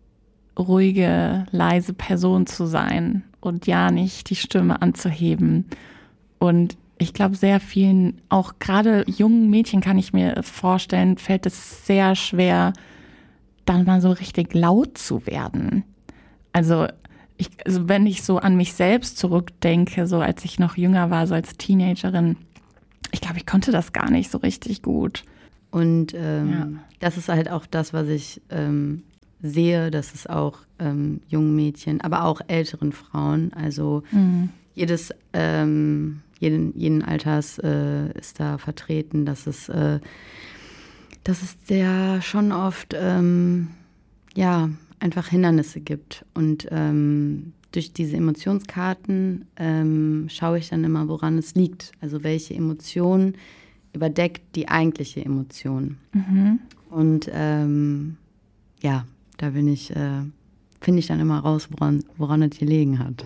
Speaker 8: ruhige, leise Person zu sein und ja nicht die Stimme anzuheben. Und ich glaube, sehr vielen, auch gerade jungen Mädchen kann ich mir vorstellen, fällt es sehr schwer, dann mal so richtig laut zu werden. Also, ich, also wenn ich so an mich selbst zurückdenke, so als ich noch jünger war, so als Teenagerin, ich glaube, ich konnte das gar nicht so richtig gut.
Speaker 10: Und ähm, ja. das ist halt auch das, was ich ähm, sehe, dass es auch ähm, jungen Mädchen, aber auch älteren Frauen, also mhm. jedes, ähm, jeden, jeden Alters äh, ist da vertreten, dass es, äh, dass es ja schon oft ähm, ja, einfach Hindernisse gibt. Und ähm, durch diese Emotionskarten ähm, schaue ich dann immer, woran es liegt. Also welche Emotion überdeckt die eigentliche Emotion. Mhm. Und ähm, ja, da bin ich, äh, finde ich dann immer raus, woran, woran es gelegen hat.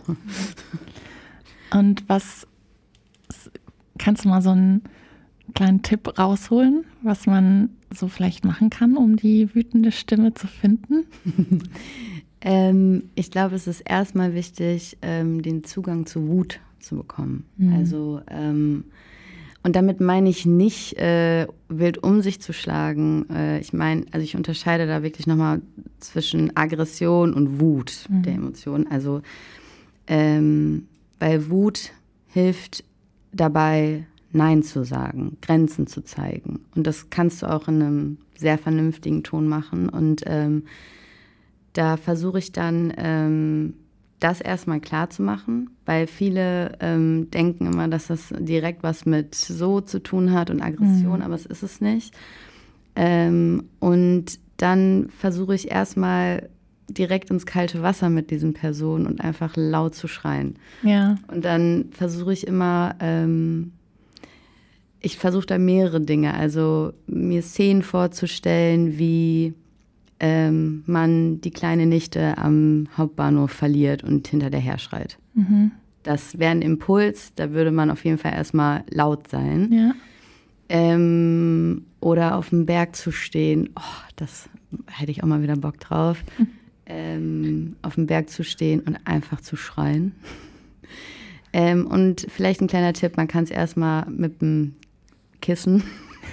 Speaker 8: Und was, kannst du mal so einen kleinen Tipp rausholen, was man so vielleicht machen kann, um die wütende Stimme zu finden?
Speaker 10: ähm, ich glaube, es ist erstmal wichtig, ähm, den Zugang zu Wut zu bekommen. Mhm. Also ähm, und damit meine ich nicht, äh, wild um sich zu schlagen. Äh, ich meine, also ich unterscheide da wirklich nochmal zwischen Aggression und Wut mhm. der Emotionen. Also, ähm, weil Wut hilft dabei, Nein zu sagen, Grenzen zu zeigen. Und das kannst du auch in einem sehr vernünftigen Ton machen. Und ähm, da versuche ich dann, ähm, das erstmal klar zu machen, weil viele ähm, denken immer, dass das direkt was mit so zu tun hat und Aggression, mhm. aber es ist es nicht. Ähm, und dann versuche ich erstmal direkt ins kalte Wasser mit diesen Personen und einfach laut zu schreien.
Speaker 8: Ja.
Speaker 10: Und dann versuche ich immer, ähm, ich versuche da mehrere Dinge, also mir Szenen vorzustellen, wie ähm, man die kleine Nichte am Hauptbahnhof verliert und hinter der her schreit. Mhm. Das wäre ein Impuls, da würde man auf jeden Fall erstmal laut sein.
Speaker 8: Ja.
Speaker 10: Ähm, oder auf dem Berg zu stehen, oh, das hätte ich auch mal wieder Bock drauf. Mhm. Ähm, auf dem Berg zu stehen und einfach zu schreien. ähm, und vielleicht ein kleiner Tipp, man kann es erstmal mit dem Kissen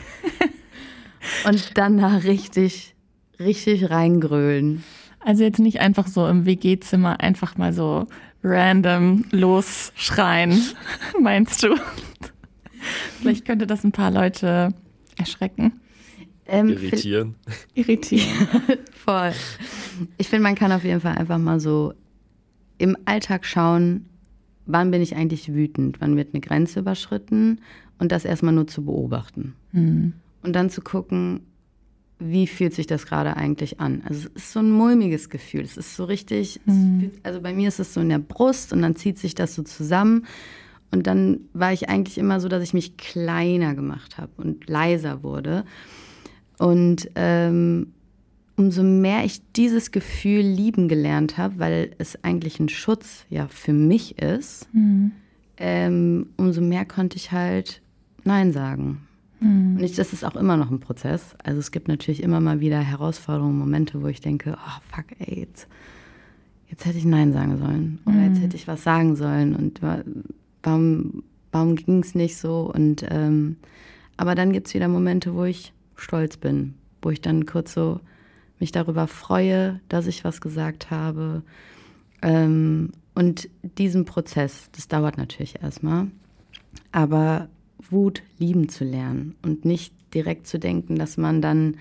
Speaker 10: und dann da richtig, richtig reingrölen.
Speaker 8: Also jetzt nicht einfach so im W G-Zimmer einfach mal so random losschreien, meinst du? Vielleicht könnte das ein paar Leute erschrecken.
Speaker 9: Ähm, Irritieren.
Speaker 8: Irritieren.
Speaker 10: Voll. Ich finde, man kann auf jeden Fall einfach mal so im Alltag schauen, wann bin ich eigentlich wütend, wann wird eine Grenze überschritten und das erstmal nur zu beobachten. Mhm. Und dann zu gucken, wie fühlt sich das gerade eigentlich an. Also es ist so ein mulmiges Gefühl. Es ist so richtig, mhm. fühlt, also bei mir ist es so in der Brust und dann zieht sich das so zusammen. Und dann war ich eigentlich immer so, dass ich mich kleiner gemacht habe und leiser wurde. Und ähm, umso mehr ich dieses Gefühl lieben gelernt habe, weil es eigentlich ein Schutz ja für mich ist, mhm. ähm, umso mehr konnte ich halt Nein sagen. Mhm. Und ich, das ist auch immer noch ein Prozess. Also es gibt natürlich immer mal wieder Herausforderungen, Momente, wo ich denke, oh fuck ey, jetzt, jetzt hätte ich Nein sagen sollen. Oder mhm. jetzt hätte ich was sagen sollen. Und warum, warum ging es nicht so? Und ähm, aber dann gibt es wieder Momente, wo ich stolz bin, wo ich dann kurz so mich darüber freue, dass ich was gesagt habe. Ähm, und diesen Prozess, das dauert natürlich erstmal, aber Wut lieben zu lernen und nicht direkt zu denken, dass man dann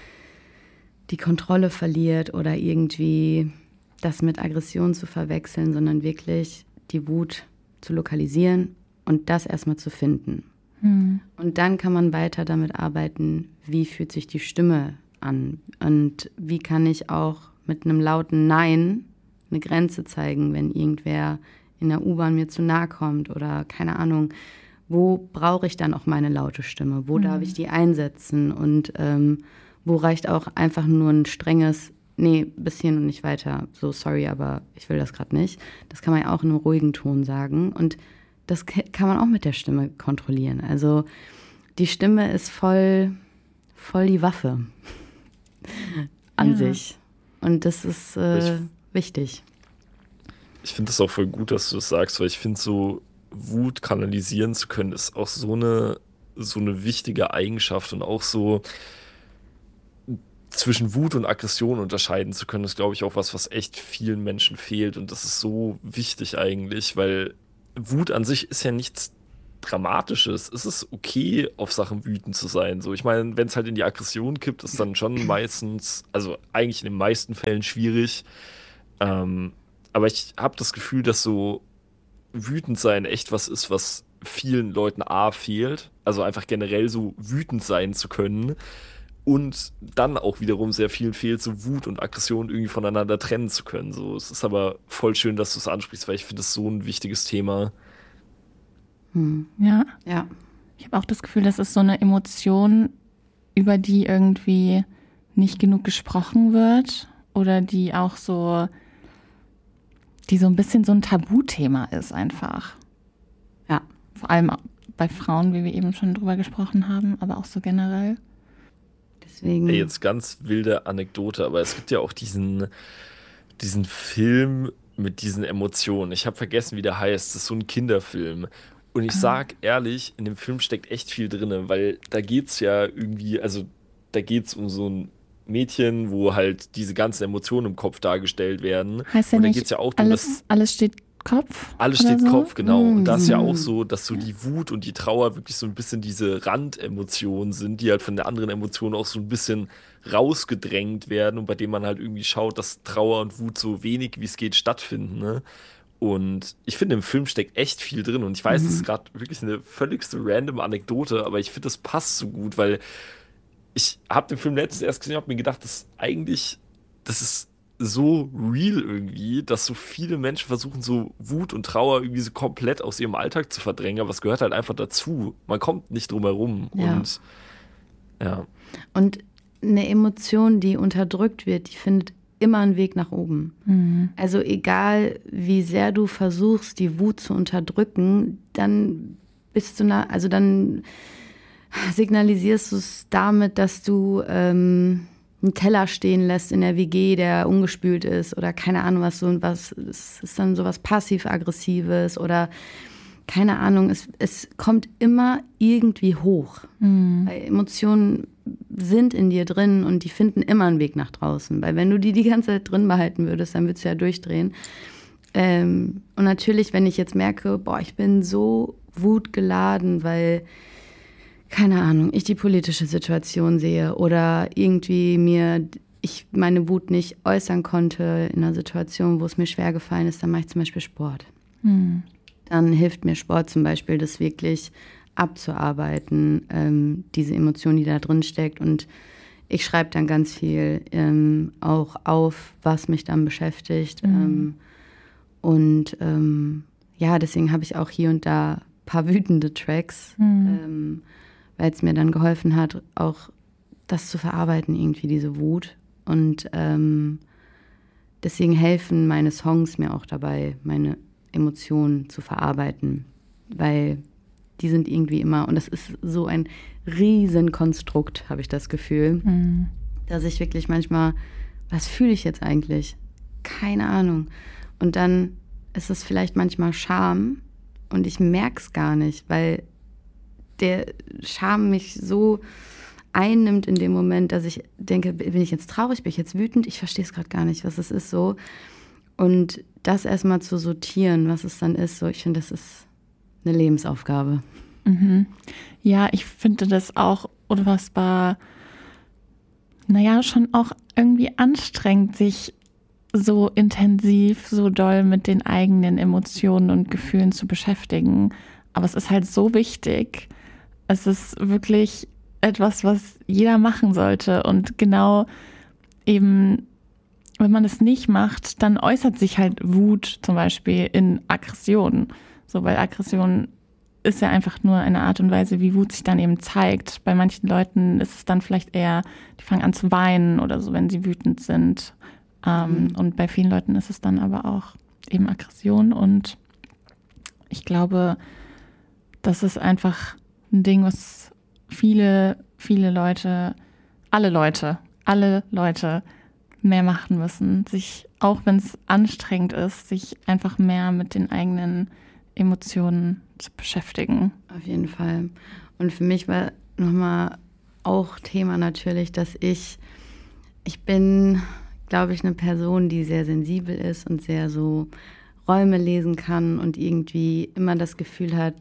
Speaker 10: die Kontrolle verliert oder irgendwie das mit Aggression zu verwechseln, sondern wirklich die Wut zu lokalisieren und das erstmal zu finden. Mhm. Und dann kann man weiter damit arbeiten, wie fühlt sich die Stimme an und wie kann ich auch mit einem lauten Nein eine Grenze zeigen, wenn irgendwer in der U-Bahn mir zu nahe kommt oder keine Ahnung, wo brauche ich dann auch meine laute Stimme, wo mhm. darf ich die einsetzen und ähm, wo reicht auch einfach nur ein strenges nee, bis hierhin und nicht weiter, so sorry, aber ich will das gerade nicht. Das kann man ja auch in einem ruhigen Ton sagen und das kann man auch mit der Stimme kontrollieren. Also die Stimme ist voll, voll die Waffe an ja. sich. Und das ist äh, ich, wichtig.
Speaker 9: Ich finde es auch voll gut, dass du das sagst, weil ich finde, so Wut kanalisieren zu können, ist auch so eine, so eine wichtige Eigenschaft und auch so zwischen Wut und Aggression unterscheiden zu können, ist, glaube ich, auch was, was echt vielen Menschen fehlt. Und das ist so wichtig eigentlich, weil Wut an sich ist ja nichts Dramatisches. Es ist okay, auf Sachen wütend zu sein. So, ich meine, wenn es halt in die Aggression kippt, ist dann schon meistens, also eigentlich in den meisten Fällen schwierig. Ähm, aber ich habe das Gefühl, dass so wütend sein echt was ist, was vielen Leuten A fehlt. Also einfach generell so wütend sein zu können. Und dann auch wiederum sehr vielen fehlt, so Wut und Aggression irgendwie voneinander trennen zu können. So, es ist aber voll schön, dass du es ansprichst, weil ich finde es so ein wichtiges Thema.
Speaker 8: Hm. Ja.
Speaker 10: Ja.
Speaker 8: Ich habe auch das Gefühl, das ist so eine Emotion, über die irgendwie nicht genug gesprochen wird oder die auch so, die so ein bisschen so ein Tabuthema ist einfach.
Speaker 10: Ja.
Speaker 8: Vor allem bei Frauen, wie wir eben schon drüber gesprochen haben, aber auch so generell.
Speaker 10: Deswegen.
Speaker 9: Ey, jetzt ganz wilde Anekdote, aber es gibt ja auch diesen, diesen Film mit diesen Emotionen. Ich habe vergessen, wie der heißt. Das ist so ein Kinderfilm. Und ich sag ehrlich, in dem Film steckt echt viel drin, weil da geht's ja irgendwie, also da geht's um so ein Mädchen, wo halt diese ganzen Emotionen im Kopf dargestellt werden.
Speaker 8: Heißt ja
Speaker 9: und da
Speaker 8: nicht,
Speaker 9: geht's ja auch darum,
Speaker 8: alles,
Speaker 9: dass
Speaker 8: alles steht Kopf?
Speaker 9: alles
Speaker 8: oder
Speaker 9: steht
Speaker 8: so?
Speaker 9: Kopf, genau. Und das ist ja auch
Speaker 10: Mhm.
Speaker 9: so, dass so die Wut und die Trauer wirklich so ein bisschen diese Randemotionen sind, die halt von den anderen Emotionen auch so ein bisschen rausgedrängt werden und bei denen man halt irgendwie schaut, dass Trauer und Wut so wenig wie es geht stattfinden, ne? Und ich finde, im Film steckt echt viel drin und ich weiß,
Speaker 10: Mhm.
Speaker 9: das ist gerade wirklich eine völligste random Anekdote, aber ich finde, das passt so gut, weil ich habe den Film letztens erst gesehen und habe mir gedacht, das eigentlich, das ist so real irgendwie, dass so viele Menschen versuchen, so Wut und Trauer irgendwie so komplett aus ihrem Alltag zu verdrängen, aber es gehört halt einfach dazu. Man kommt nicht drum herum.
Speaker 10: Ja.
Speaker 9: Und ja.
Speaker 10: Und eine Emotion, die unterdrückt wird, die findet immer einen Weg nach oben.
Speaker 8: Mhm.
Speaker 10: Also egal, wie sehr du versuchst, die Wut zu unterdrücken, dann bist du, na, also dann signalisierst du es damit, dass du ähm, einen Teller stehen lässt in der W G, der ungespült ist oder keine Ahnung was, so was, es ist dann sowas passiv-aggressives oder keine Ahnung, es, es kommt immer irgendwie hoch.
Speaker 8: Mhm.
Speaker 10: Weil Emotionen sind in dir drin und die finden immer einen Weg nach draußen. Weil wenn du die die ganze Zeit drin behalten würdest, dann würdest du ja durchdrehen. Ähm, und natürlich, wenn ich jetzt merke, boah, ich bin so wutgeladen, weil, keine Ahnung, ich die politische Situation sehe oder irgendwie mir ich meine Wut nicht äußern konnte in einer Situation, wo es mir schwer gefallen ist, dann mache ich zum Beispiel Sport.
Speaker 8: Mhm.
Speaker 10: Dann hilft mir Sport zum Beispiel, das wirklich abzuarbeiten, ähm, diese Emotion, die da drin steckt. Und ich schreibe dann ganz viel ähm, auch auf, was mich dann beschäftigt.
Speaker 8: Mhm.
Speaker 10: Ähm, und ähm, ja, deswegen habe ich auch hier und da ein paar wütende Tracks,
Speaker 8: Mhm.
Speaker 10: ähm, weil es mir dann geholfen hat, auch das zu verarbeiten, irgendwie diese Wut. Und ähm, deswegen helfen meine Songs mir auch dabei, meine Emotionen zu verarbeiten, weil die sind irgendwie immer, und das ist so ein Riesenkonstrukt, habe ich das Gefühl,
Speaker 8: Mhm.
Speaker 10: dass ich wirklich manchmal, was fühle ich jetzt eigentlich? Keine Ahnung. Und dann ist es vielleicht manchmal Scham und ich merke es gar nicht, weil der Scham mich so einnimmt in dem Moment, dass ich denke, bin ich jetzt traurig, bin ich jetzt wütend? Ich verstehe es gerade gar nicht, was es ist so. Und das erstmal zu sortieren, was es dann ist, so, ich finde, das ist eine Lebensaufgabe.
Speaker 8: Mhm. Ja, ich finde das auch unfassbar, naja, schon auch irgendwie anstrengend, sich so intensiv, so doll mit den eigenen Emotionen und Gefühlen zu beschäftigen. Aber es ist halt so wichtig. Es ist wirklich etwas, was jeder machen sollte. Und genau eben, wenn man es nicht macht, dann äußert sich halt Wut zum Beispiel in Aggression. So, weil Aggression ist ja einfach nur eine Art und Weise, wie Wut sich dann eben zeigt. Bei manchen Leuten ist es dann vielleicht eher, die fangen an zu weinen oder so, wenn sie wütend sind. Ähm,
Speaker 10: Mhm.
Speaker 8: Und bei vielen Leuten ist es dann aber auch eben Aggression. Und ich glaube, das ist einfach ein Ding, was viele, viele Leute, alle Leute, alle Leute mehr machen müssen. Sich, auch wenn es anstrengend ist, sich einfach mehr mit den eigenen Emotionen zu beschäftigen.
Speaker 10: Auf jeden Fall. Und für mich war nochmal auch Thema natürlich, dass ich, ich bin, glaube ich, eine Person, die sehr sensibel ist und sehr so Räume lesen kann und irgendwie immer das Gefühl hat,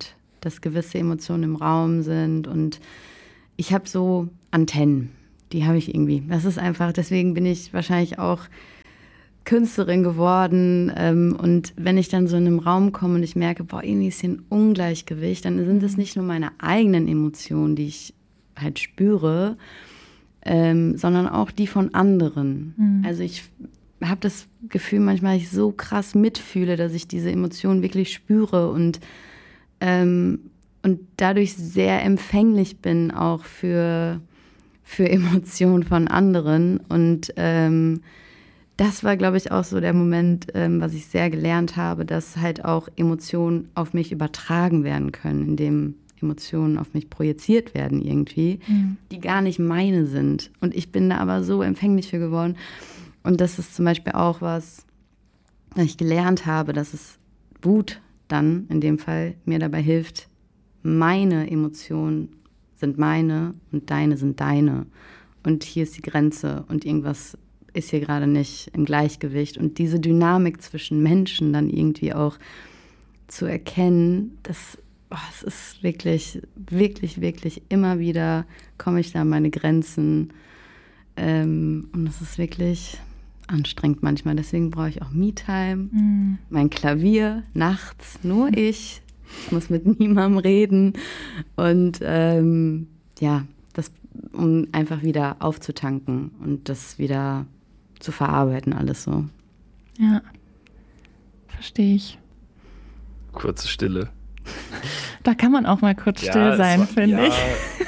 Speaker 10: dass gewisse Emotionen im Raum sind und ich habe so Antennen, die habe ich irgendwie. Das ist einfach, deswegen bin ich wahrscheinlich auch Künstlerin geworden ähm, und wenn ich dann so in einem Raum komme und ich merke, boah, irgendwie ist hier ein Ungleichgewicht, dann sind es nicht nur meine eigenen Emotionen, die ich halt spüre, ähm, sondern auch die von anderen. Mhm. Also ich habe das Gefühl manchmal, ich so krass mitfühle, dass ich diese Emotionen wirklich spüre und, ähm, und dadurch sehr empfänglich bin auch für, für Emotionen von anderen und ähm, das war, glaube ich, auch so der Moment, ähm, was ich sehr gelernt habe, dass halt auch Emotionen auf mich übertragen werden können, indem Emotionen auf mich projiziert werden irgendwie, mhm. die gar nicht meine sind. Und ich bin da aber so empfänglich für geworden. Und das ist zum Beispiel auch was, was ich gelernt habe, dass es Wut dann in dem Fall mir dabei hilft, meine Emotionen sind meine und deine sind deine. Und hier ist die Grenze und irgendwas ist hier gerade nicht im Gleichgewicht. Und diese Dynamik zwischen Menschen dann irgendwie auch zu erkennen, das, oh, es ist wirklich, wirklich, wirklich immer wieder komme ich da an meine Grenzen. Ähm, und es ist wirklich anstrengend manchmal. Deswegen brauche ich auch Me-Time, mhm. mein Klavier, nachts, nur ich. Ich muss mit niemandem reden. Und ähm, ja, das, um einfach wieder aufzutanken und das wieder zu verarbeiten, alles so.
Speaker 8: Ja, verstehe ich.
Speaker 9: Kurze Stille.
Speaker 8: Da kann man auch mal kurz ja, still sein, finde ja. ich.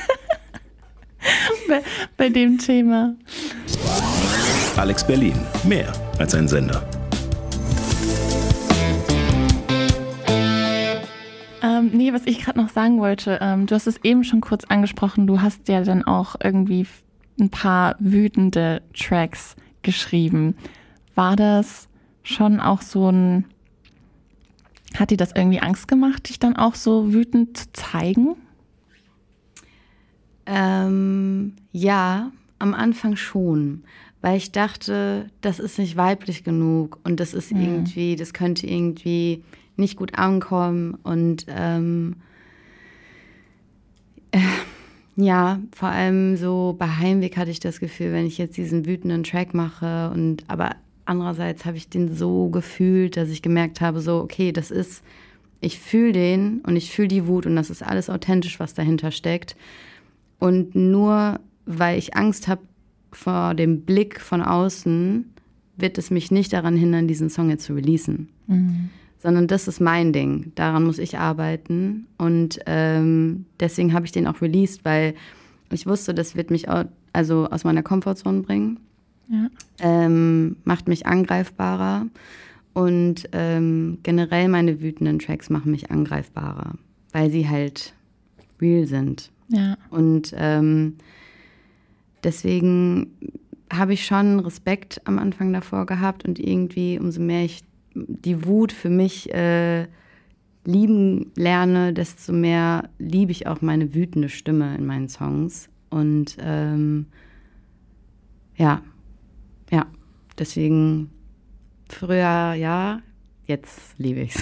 Speaker 8: bei, bei dem Thema.
Speaker 11: Alex Berlin, mehr als ein Sender.
Speaker 8: Ähm, nee, was ich gerade noch sagen wollte, ähm, du hast es eben schon kurz angesprochen, du hast ja dann auch irgendwie ein paar wütende Tracks geschrieben. War das schon auch so ein, hat dir das irgendwie Angst gemacht, dich dann auch so wütend zu zeigen?
Speaker 10: Ähm, ja, am Anfang schon, weil ich dachte, das ist nicht weiblich genug und das ist mhm. irgendwie, das könnte irgendwie nicht gut ankommen und ähm, äh, ja, vor allem so bei Heimweg hatte ich das Gefühl, wenn ich jetzt diesen wütenden Track mache und aber andererseits habe ich den so gefühlt, dass ich gemerkt habe, so okay, das ist, ich fühle den und ich fühle die Wut und das ist alles authentisch, was dahinter steckt und nur weil ich Angst habe vor dem Blick von außen, wird es mich nicht daran hindern, diesen Song jetzt zu releasen. Mhm. Sondern das ist mein Ding. Daran muss ich arbeiten. Und ähm, deswegen habe ich den auch released, weil ich wusste, das wird mich auch, also aus meiner Komfortzone bringen. Ja. Ähm, macht mich angreifbarer. Und ähm, generell meine wütenden Tracks machen mich angreifbarer, weil sie halt real sind. Ja. Und ähm, deswegen habe ich schon Respekt am Anfang davor gehabt. Und irgendwie, umso mehr ich die Wut für mich äh, lieben lerne, desto mehr liebe ich auch meine wütende Stimme in meinen Songs. Und ähm, ja, ja, deswegen früher ja, jetzt liebe ich's.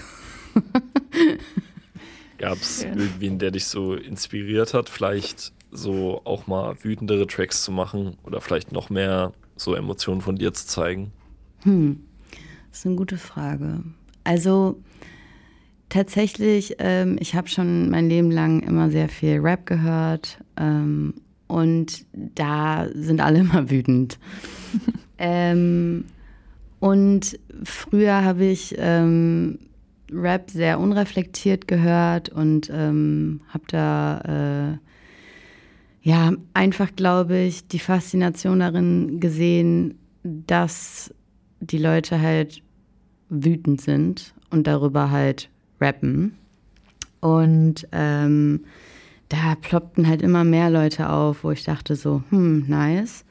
Speaker 9: Gab es irgendwen, der dich so inspiriert hat, vielleicht so auch mal wütendere Tracks zu machen oder vielleicht noch mehr so Emotionen von dir zu zeigen?
Speaker 10: Hm. Das ist eine gute Frage. Also tatsächlich, ähm, ich habe schon mein Leben lang immer sehr viel Rap gehört ähm, und da sind alle immer wütend. ähm, und früher habe ich ähm, Rap sehr unreflektiert gehört und ähm, habe da äh, ja einfach, glaube ich, die Faszination darin gesehen, dass die Leute halt wütend sind und darüber halt rappen. Und ähm, da ploppten halt immer mehr Leute auf, wo ich dachte so, hm, nice.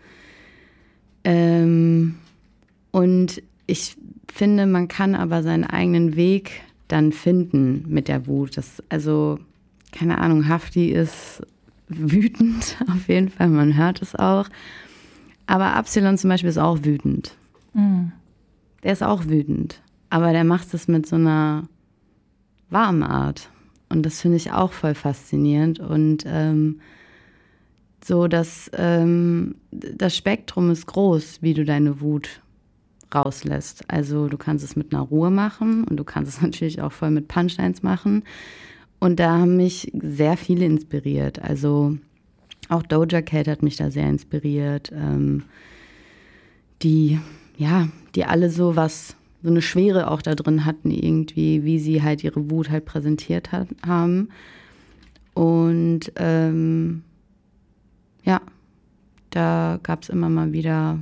Speaker 10: Ähm, und ich finde, man kann aber seinen eigenen Weg dann finden mit der Wut. Das, also, keine Ahnung, Hafti ist wütend, auf jeden Fall, man hört es auch. Aber Absilon zum Beispiel ist auch wütend. Mhm. Der ist auch wütend. Aber der macht es mit so einer warmen Art. Und das finde ich auch voll faszinierend. Und ähm, so, dass ähm, das Spektrum ist groß, wie du deine Wut rauslässt. Also du kannst es mit einer Ruhe machen und du kannst es natürlich auch voll mit Punchlines machen. Und da haben mich sehr viele inspiriert. Also auch Doja Cat hat mich da sehr inspiriert. Ähm, die, ja, die alle so was, so eine Schwere auch da drin hatten irgendwie, wie sie halt ihre Wut halt präsentiert hat, haben. Und ähm, ja, da gab es immer mal wieder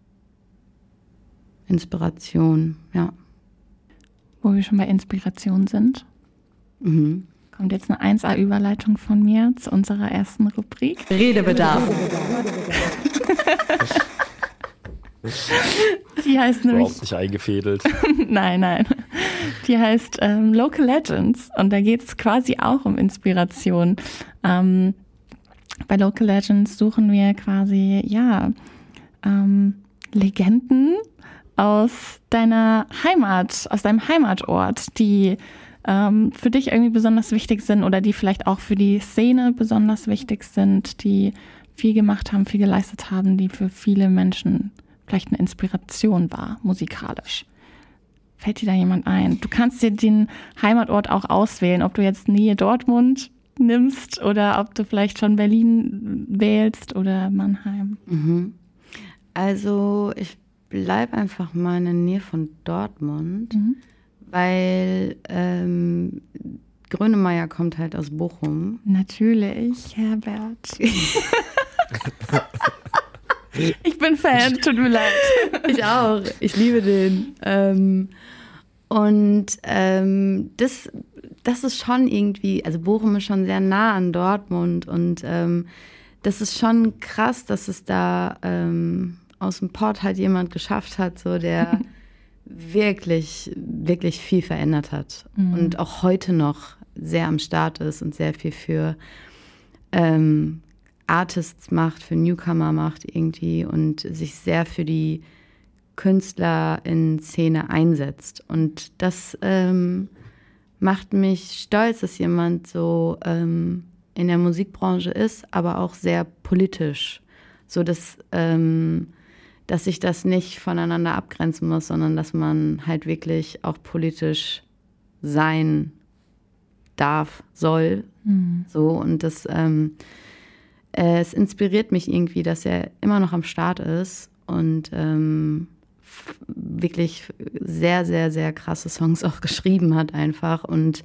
Speaker 10: Inspiration, ja.
Speaker 8: Wo wir schon bei Inspiration sind,
Speaker 10: Mhm.
Speaker 8: kommt jetzt eine eins A-Überleitung von mir zu unserer ersten Rubrik.
Speaker 10: Redebedarf.
Speaker 8: Die heißt nämlich...
Speaker 9: Überhaupt nicht eingefädelt.
Speaker 8: nein, nein. Die heißt ähm, Local Legends und da geht es quasi auch um Inspiration. Ähm, bei Local Legends suchen wir quasi, ja, ähm, Legenden aus deiner Heimat, aus deinem Heimatort, die ähm, für dich irgendwie besonders wichtig sind oder die vielleicht auch für die Szene besonders wichtig sind, die viel gemacht haben, viel geleistet haben, die für viele Menschen vielleicht eine Inspiration war, musikalisch. Fällt dir da jemand ein? Du kannst dir den Heimatort auch auswählen, ob du jetzt Nähe Dortmund nimmst oder ob du vielleicht schon Berlin wählst oder Mannheim.
Speaker 10: Mhm. Also ich bleibe einfach mal in der Nähe von Dortmund,
Speaker 8: Mhm.
Speaker 10: weil ähm, Grönemeyer kommt halt aus Bochum.
Speaker 8: Natürlich, Herbert. Ich bin Fan, tut mir leid.
Speaker 10: Ich auch, ich liebe den. Ähm, und ähm, das, das ist schon irgendwie, also Bochum ist schon sehr nah an Dortmund und ähm, das ist schon krass, dass es da ähm, aus dem Pott halt jemand geschafft hat, so der wirklich, wirklich viel verändert hat
Speaker 8: Mhm.
Speaker 10: und auch heute noch sehr am Start ist und sehr viel für ähm, Artists macht, für Newcomer macht irgendwie und sich sehr für die Künstler in Szene einsetzt. Und das ähm, macht mich stolz, dass jemand so ähm, in der Musikbranche ist, aber auch sehr politisch. So dass, ähm, dass sich das nicht voneinander abgrenzen muss, sondern dass man halt wirklich auch politisch sein darf, soll.
Speaker 8: Mhm.
Speaker 10: So, und das ähm, äh, es inspiriert mich irgendwie, dass er immer noch am Start ist und ähm, f- wirklich sehr, sehr, sehr krasse Songs auch geschrieben hat einfach. Und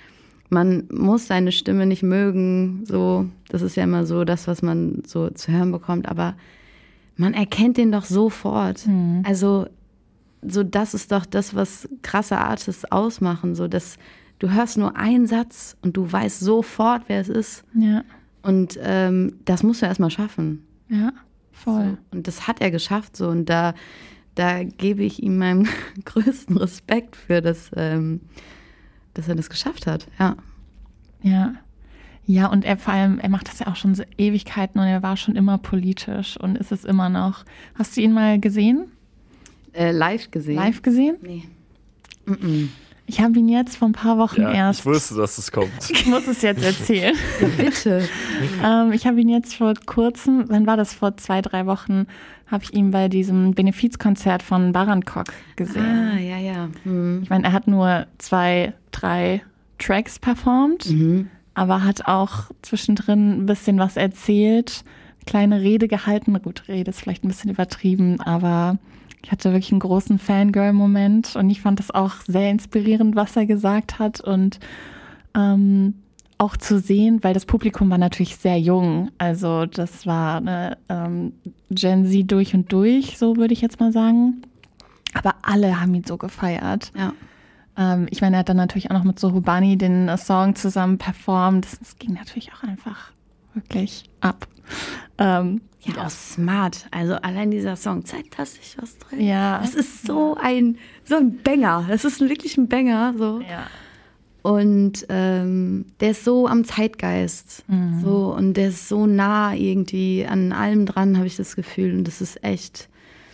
Speaker 10: man muss seine Stimme nicht mögen, so, das ist ja immer so das, was man so zu hören bekommt, aber man erkennt den doch sofort.
Speaker 8: Mhm.
Speaker 10: Also, so das ist doch das, was krasse Artists ausmachen, so dass du hörst nur einen Satz und du weißt sofort, wer es ist.
Speaker 8: Ja,
Speaker 10: Und ähm, das musst du erstmal schaffen.
Speaker 8: ja, voll.
Speaker 10: So. Und das hat er geschafft so. Und da, da gebe ich ihm meinen größten Respekt für, dass, ähm, dass er das geschafft hat. Ja.
Speaker 8: Ja. Ja, und er vor allem, er macht das ja auch schon so Ewigkeiten und er war schon immer politisch und ist es immer noch. Hast du ihn mal gesehen?
Speaker 10: Äh, live gesehen.
Speaker 8: Live gesehen?
Speaker 10: Nee. Mm-mm.
Speaker 8: Ich habe ihn jetzt vor ein paar Wochen
Speaker 9: Ja,
Speaker 8: erst.
Speaker 9: ich wusste, dass es kommt.
Speaker 8: Ich muss es jetzt erzählen.
Speaker 10: Ja, bitte.
Speaker 8: ähm, ich habe ihn jetzt vor kurzem, wann war das, vor zwei, drei Wochen, habe ich ihn bei diesem Benefizkonzert von Barankok gesehen.
Speaker 10: Ah, ja, ja. Mhm.
Speaker 8: Ich meine, er hat nur zwei, drei Tracks performt,
Speaker 10: Mhm.
Speaker 8: aber hat auch zwischendrin ein bisschen was erzählt, kleine Rede gehalten. Gut, Rede ist vielleicht ein bisschen übertrieben, aber ich hatte wirklich einen großen Fangirl-Moment und ich fand das auch sehr inspirierend, was er gesagt hat und ähm, auch zu sehen, weil das Publikum war natürlich sehr jung. Also das war eine ähm, Gen Z durch und durch, so würde ich jetzt mal sagen. Aber alle haben ihn so gefeiert.
Speaker 10: Ja.
Speaker 8: Ähm, ich meine, er hat dann natürlich auch noch mit Sohubani den äh, Song zusammen performt. Das, das ging natürlich auch einfach wirklich ab. Ähm,
Speaker 10: Ja, auch smart. Also allein dieser Song zeigt, dass sich was drin.
Speaker 8: Ja.
Speaker 10: Das ist so ein, so ein Banger. Das ist wirklich ein Banger. So.
Speaker 8: Ja.
Speaker 10: Und ähm, der ist so am Zeitgeist.
Speaker 8: Mhm.
Speaker 10: So, und der ist so nah irgendwie an allem dran, habe ich das Gefühl. Und das ist echt,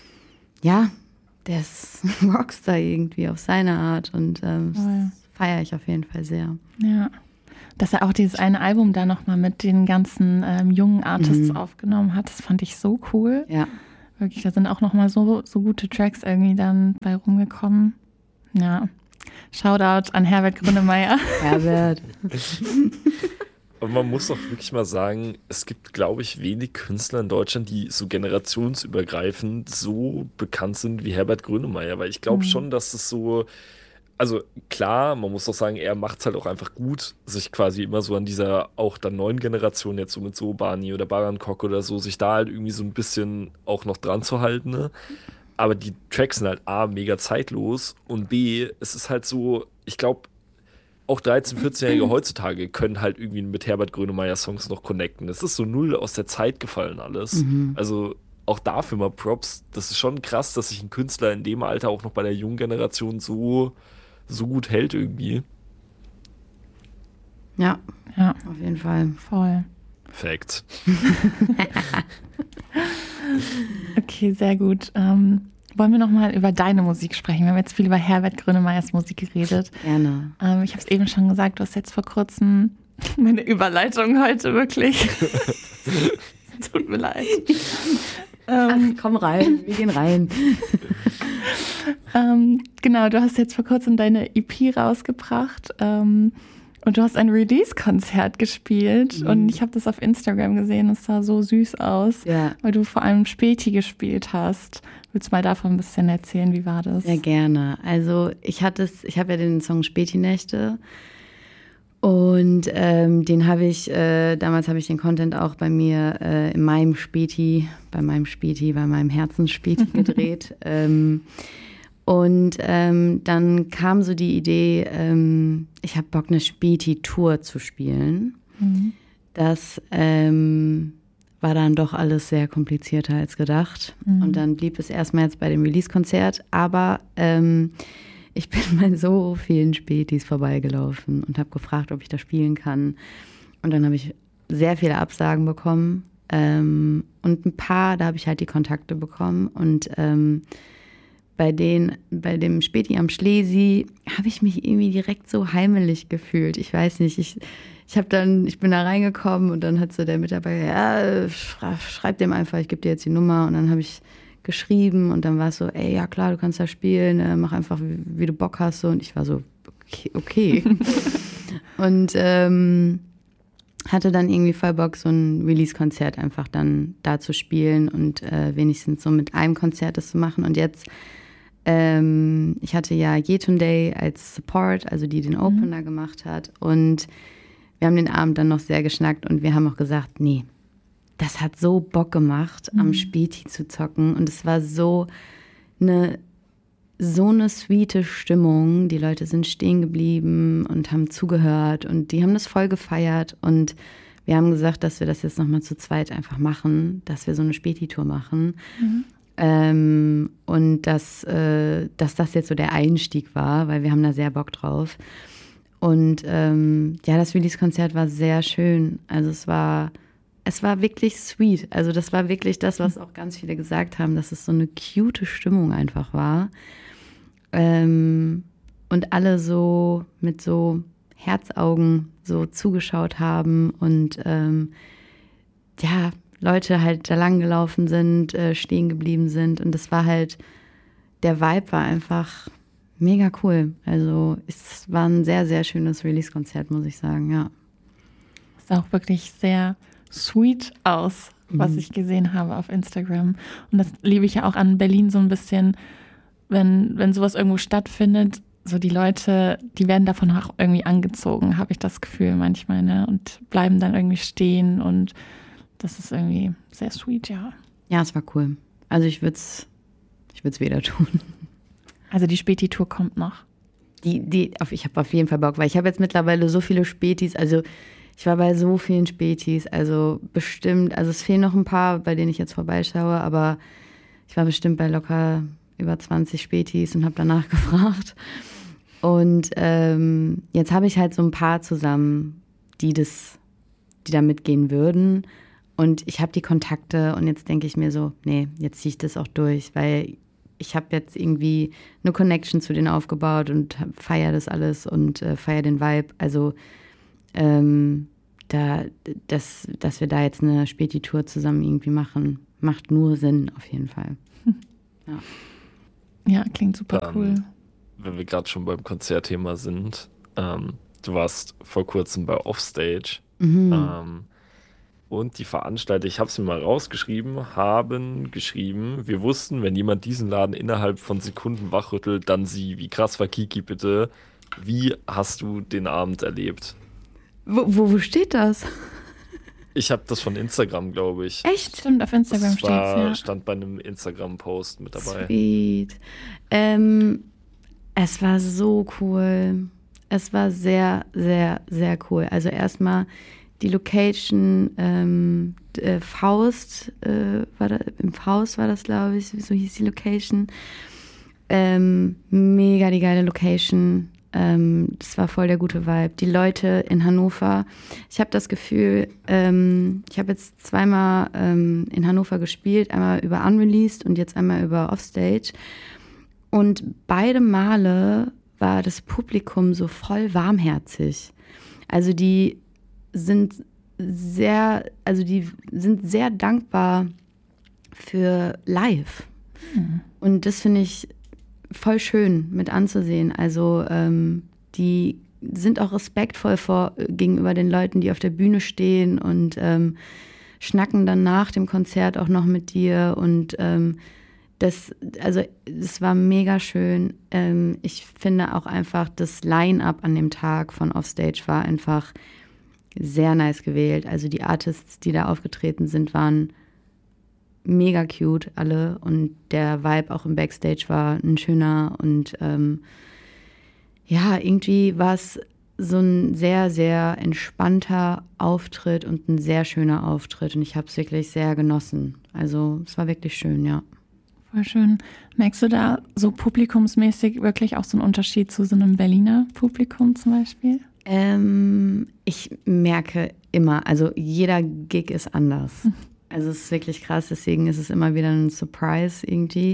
Speaker 10: ja, der ist ein Rockstar irgendwie auf seine Art. Und ähm,
Speaker 8: Voll.
Speaker 10: das feiere ich auf jeden Fall sehr.
Speaker 8: Ja. Dass er auch dieses eine Album da nochmal mit den ganzen ähm, jungen Artists
Speaker 10: Mhm.
Speaker 8: aufgenommen hat, das fand ich so cool.
Speaker 10: Ja.
Speaker 8: Wirklich, da sind auch nochmal so, so gute Tracks irgendwie dann bei rumgekommen. Ja. Shoutout an Herbert Grönemeyer.
Speaker 10: Herbert.
Speaker 9: Aber man muss auch wirklich mal sagen, es gibt, glaube ich, wenig Künstler in Deutschland, die so generationsübergreifend so bekannt sind wie Herbert Grönemeyer. Weil ich glaube
Speaker 8: Mhm.
Speaker 9: schon, dass es so, also klar, man muss doch sagen, er macht es halt auch einfach gut, sich quasi immer so an dieser auch dann neuen Generation, jetzt so mit so Barney oder Baran Kok oder so, sich da halt irgendwie so ein bisschen auch noch dran zu halten. Ne? Aber die Tracks sind halt A, mega zeitlos und B, es ist halt so, ich glaube, auch dreizehn-, vierzehnjährige heutzutage können halt irgendwie mit Herbert Grönemeyer Songs noch connecten. Es ist so null aus der Zeit gefallen alles.
Speaker 10: Mhm.
Speaker 9: Also auch dafür mal Props. Das ist schon krass, dass sich ein Künstler in dem Alter auch noch bei der jungen Generation so, so gut hält irgendwie.
Speaker 10: Ja,
Speaker 8: Ja,
Speaker 10: auf jeden Fall.
Speaker 8: voll.
Speaker 9: Fact.
Speaker 8: Okay, sehr gut. Ähm, wollen wir nochmal über deine Musik sprechen? Wir haben jetzt viel über Herbert Grönemeyers Musik geredet.
Speaker 10: Gerne.
Speaker 8: Ähm, ich habe es eben schon gesagt, du hast jetzt vor kurzem meine Überleitung heute wirklich. Tut mir leid. Ähm,
Speaker 10: Ach, komm rein, wir gehen rein.
Speaker 8: ähm, genau, du hast jetzt vor kurzem deine E P rausgebracht. Ähm, und du hast ein Release-Konzert gespielt.
Speaker 10: Mhm.
Speaker 8: Und ich habe das auf Instagram gesehen. Es sah so süß aus,
Speaker 10: Ja,
Speaker 8: weil du vor allem Späti gespielt hast. Willst du mal davon ein bisschen erzählen? Wie war das?
Speaker 10: sehr gerne. Also ich hatte es, ich habe ja den Song Späti-Nächte und ähm, den habe ich, äh, damals habe ich den Content auch bei mir äh, in meinem Späti, bei meinem Späti, bei meinem Herzensspäti gedreht. ähm, und ähm, dann kam so die Idee, ähm, ich habe Bock, eine Späti-Tour zu spielen.
Speaker 8: Mhm.
Speaker 10: Das ähm, war dann doch alles sehr komplizierter als gedacht.
Speaker 8: Mhm.
Speaker 10: Und dann blieb es erstmal jetzt bei dem Release-Konzert. Aber ähm, ich bin bei so vielen Spätis vorbeigelaufen und habe gefragt, ob ich da spielen kann. Und dann habe ich sehr viele Absagen bekommen. Ähm, und ein paar, da habe ich halt die Kontakte bekommen. Und ähm, bei, den, bei dem Späti am Schlesi habe ich mich irgendwie direkt so heimelig gefühlt. Ich weiß nicht, ich... Ich habe dann, ich bin da reingekommen und dann hat so der Mitarbeiter, ja, schreib dem einfach, ich gebe dir jetzt die Nummer. Und dann habe ich geschrieben und dann war es so, ey, ja klar, du kannst da spielen, mach einfach, wie, wie du Bock hast. Und ich war so, okay. okay. Und ähm, hatte dann irgendwie voll Bock, so ein Release-Konzert einfach dann da zu spielen und äh, wenigstens so mit einem Konzert das zu machen. Und jetzt, ähm, ich hatte ja Yetunde als Support, also die den
Speaker 8: Mhm.
Speaker 10: Opener gemacht hat. Und wir haben den Abend dann noch sehr geschnackt und wir haben auch gesagt, nee, das hat so Bock gemacht,
Speaker 8: Mhm.
Speaker 10: am Späti zu zocken. Und es war so eine, so eine sweete Stimmung. Die Leute sind stehen geblieben und haben zugehört und die haben das voll gefeiert. Und wir haben gesagt, dass wir das jetzt nochmal zu zweit einfach machen, dass wir so eine Späti-Tour machen.
Speaker 8: Mhm.
Speaker 10: Ähm, und dass, äh, dass das jetzt so der Einstieg war, weil wir haben da sehr Bock drauf. Und ähm, ja, das Release-Konzert war sehr schön. Also es war, es war wirklich sweet. Also das war wirklich das, was auch ganz viele gesagt haben, dass es so eine cute Stimmung einfach war. Ähm, und alle so mit so Herzaugen so zugeschaut haben und ähm, ja, Leute halt da lang gelaufen sind, äh, stehen geblieben sind. Und das war halt, der Vibe war einfach mega cool. Also es war ein sehr, sehr schönes Release-Konzert, muss ich sagen, ja.
Speaker 8: Es sah auch wirklich sehr sweet aus, was
Speaker 10: Mhm.
Speaker 8: ich gesehen habe auf Instagram. Und das liebe ich ja auch an Berlin so ein bisschen, wenn, wenn sowas irgendwo stattfindet, so die Leute, die werden davon auch irgendwie angezogen, habe ich das Gefühl manchmal, ne? Und bleiben dann irgendwie stehen und das ist irgendwie sehr sweet, ja.
Speaker 10: Ja, es war cool. Also ich würde es ich würd's wieder tun.
Speaker 8: Also die Späti-Tour kommt noch.
Speaker 10: Die, die, auf, ich habe auf jeden Fall Bock, weil ich habe jetzt mittlerweile so viele Spätis, also ich war bei so vielen Spätis, also bestimmt, also es fehlen noch ein paar, bei denen ich jetzt vorbeischaue, aber ich war bestimmt bei locker über zwanzig Spätis und habe danach gefragt. Und ähm, jetzt habe ich halt so ein paar zusammen, die das, die da mitgehen würden. Und ich habe die Kontakte und jetzt denke ich mir so, nee, jetzt ziehe ich das auch durch, weil ich habe jetzt irgendwie eine Connection zu denen aufgebaut und feiere das alles und äh, feiere den Vibe. Also ähm, da, dass, dass wir da jetzt eine Späti-Tour zusammen irgendwie machen, macht nur Sinn auf jeden Fall. Ja,
Speaker 8: ja klingt super
Speaker 9: Dann,
Speaker 8: cool.
Speaker 9: Wenn wir gerade schon beim Konzertthema sind, ähm, du warst vor kurzem bei Offstage
Speaker 10: Mhm.
Speaker 9: ähm, und die Veranstalter, ich habe es mir mal rausgeschrieben, haben geschrieben, wir wussten, wenn jemand diesen Laden innerhalb von Sekunden wachrüttelt, dann sie. Wie krass war Kiki bitte? Wie hast du den Abend erlebt?
Speaker 10: Wo, wo, wo steht das?
Speaker 9: Ich habe das von Instagram, glaube ich.
Speaker 10: Echt?
Speaker 8: Stimmt, auf Instagram
Speaker 9: Das
Speaker 8: steht's,
Speaker 9: war,
Speaker 8: ja.
Speaker 9: stand bei einem Instagram-Post mit dabei.
Speaker 10: Sweet. Ähm, es war so cool. Es war sehr, sehr, sehr cool. Also erstmal die Location, ähm, äh, Faust, äh, war da, im Faust war das, glaube ich, so hieß die Location. Ähm, mega die geile Location. Ähm, das war voll der gute Vibe. Die Leute in Hannover, ich habe das Gefühl, ähm, ich habe jetzt zweimal ähm, in Hannover gespielt, einmal über Unreleased und jetzt einmal über Offstage. Und beide Male war das Publikum so voll warmherzig. Also die sind sehr, also die sind sehr dankbar für live.
Speaker 8: Mhm.
Speaker 10: Und das finde ich voll schön mit anzusehen. Also ähm, die sind auch respektvoll vor, gegenüber den Leuten, die auf der Bühne stehen und ähm, schnacken dann nach dem Konzert auch noch mit dir und ähm, Das, also, es war mega schön. Ähm, ich finde auch einfach, das Line-Up an dem Tag von Offstage war einfach sehr nice gewählt. Also die Artists, die da aufgetreten sind, waren mega cute alle und der Vibe auch im Backstage war ein schöner und ähm, ja, irgendwie war es so ein sehr, sehr entspannter Auftritt und ein sehr schöner Auftritt und ich habe es wirklich sehr genossen. Also es war wirklich schön, ja.
Speaker 8: Voll schön. Merkst du da so publikumsmäßig wirklich auch so einen Unterschied zu so einem Berliner Publikum zum Beispiel?
Speaker 10: Ähm, ich merke immer, also jeder Gig ist anders. Also es ist wirklich krass, deswegen ist es immer wieder ein Surprise irgendwie.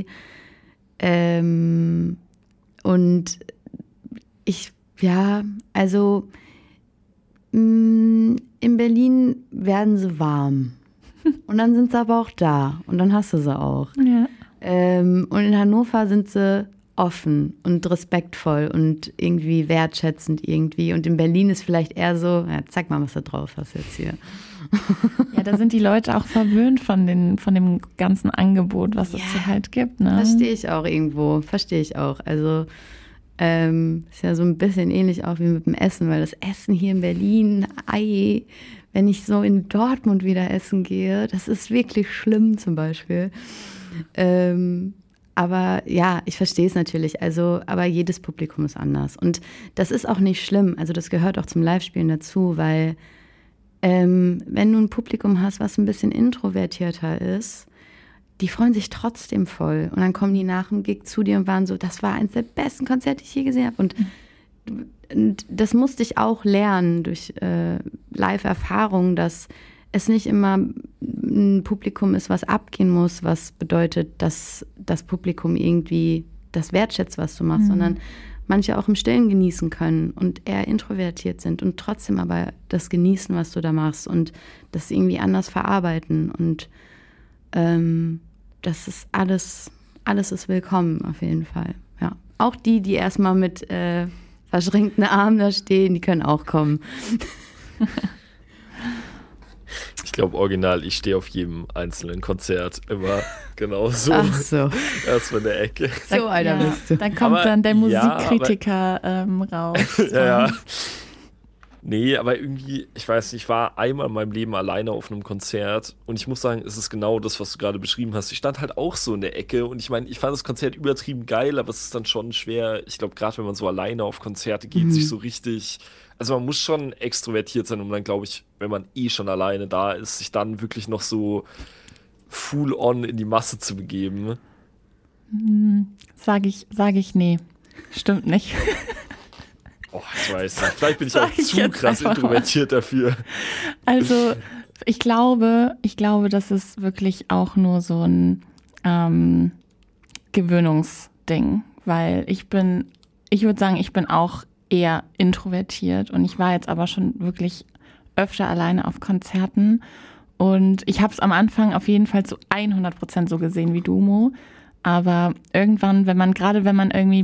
Speaker 10: Ähm, und ich, ja, also mh, in Berlin werden sie warm. Und dann sind sie aber auch da und dann hast du sie auch.
Speaker 8: Ja.
Speaker 10: Ähm, und in Hannover sind sie offen und respektvoll und irgendwie wertschätzend irgendwie. Und in Berlin ist vielleicht eher so, ja, zeig mal, was du drauf hast jetzt hier.
Speaker 8: Ja, da sind die Leute auch verwöhnt von, den, von dem ganzen Angebot, was
Speaker 10: Ja,
Speaker 8: es hier halt gibt. Ne?
Speaker 10: Verstehe ich auch irgendwo, verstehe ich auch. Also ähm, ist ja so ein bisschen ähnlich auch wie mit dem Essen, weil das Essen hier in Berlin, ei, wenn ich so in Dortmund wieder essen gehe, das ist wirklich schlimm zum Beispiel. Ähm, aber ja, ich verstehe es natürlich. Also, aber jedes Publikum ist anders. Und das ist auch nicht schlimm. Also das gehört auch zum Live-Spielen dazu, weil ähm, wenn du ein Publikum hast, was ein bisschen introvertierter ist, die freuen sich trotzdem voll. Und dann kommen die nach dem Gig zu dir und waren so, das war eines der besten Konzerte, die ich je gesehen habe. Und, und das musste ich auch lernen durch äh, Live-Erfahrung, dass es nicht immer ein Publikum ist, was abgehen muss, was bedeutet, dass das Publikum irgendwie das wertschätzt, was du machst, mhm. sondern manche auch im Stillen genießen können und eher introvertiert sind und trotzdem aber das genießen, was du da machst und das irgendwie anders verarbeiten und ähm, das ist alles, alles ist willkommen auf jeden Fall. Ja. Auch die, die erstmal mit äh, verschränkten Armen da stehen, die können auch kommen.
Speaker 9: Ich glaube, original, ich stehe auf jedem einzelnen Konzert immer genau so.
Speaker 10: Ach so.
Speaker 9: Erstmal in der Ecke.
Speaker 10: So, Alter,
Speaker 8: ja,
Speaker 10: bist du.
Speaker 8: Dann kommt
Speaker 9: aber,
Speaker 8: dann der
Speaker 9: ja,
Speaker 8: Musikkritiker aber, ähm, raus.
Speaker 9: ja, ja. Nee, aber irgendwie, ich weiß nicht, ich war einmal in meinem Leben alleine auf einem Konzert und ich muss sagen, es ist genau das, was du gerade beschrieben hast. Ich stand halt auch so in der Ecke und ich meine, ich fand das Konzert übertrieben geil, aber es ist dann schon schwer, ich glaube, gerade wenn man so alleine auf Konzerte geht, mhm. sich so richtig, also man muss schon extrovertiert sein, um dann, glaube ich, wenn man eh schon alleine da ist, sich dann wirklich noch so full on in die Masse zu begeben.
Speaker 8: Hm, sag ich, sag ich nee. Stimmt nicht.
Speaker 9: Oh, ich weiß nicht. Vielleicht bin ich auch ich zu krass introvertiert mal. dafür.
Speaker 8: Also, ich glaube, ich glaube, das ist wirklich auch nur so ein ähm, Gewöhnungsding, weil ich bin, ich würde sagen, ich bin auch eher introvertiert und ich war jetzt aber schon wirklich öfter alleine auf Konzerten und ich habe es am Anfang auf jeden Fall zu hundert Prozent so gesehen wie du, Mo. Aber irgendwann, wenn man, gerade wenn man irgendwie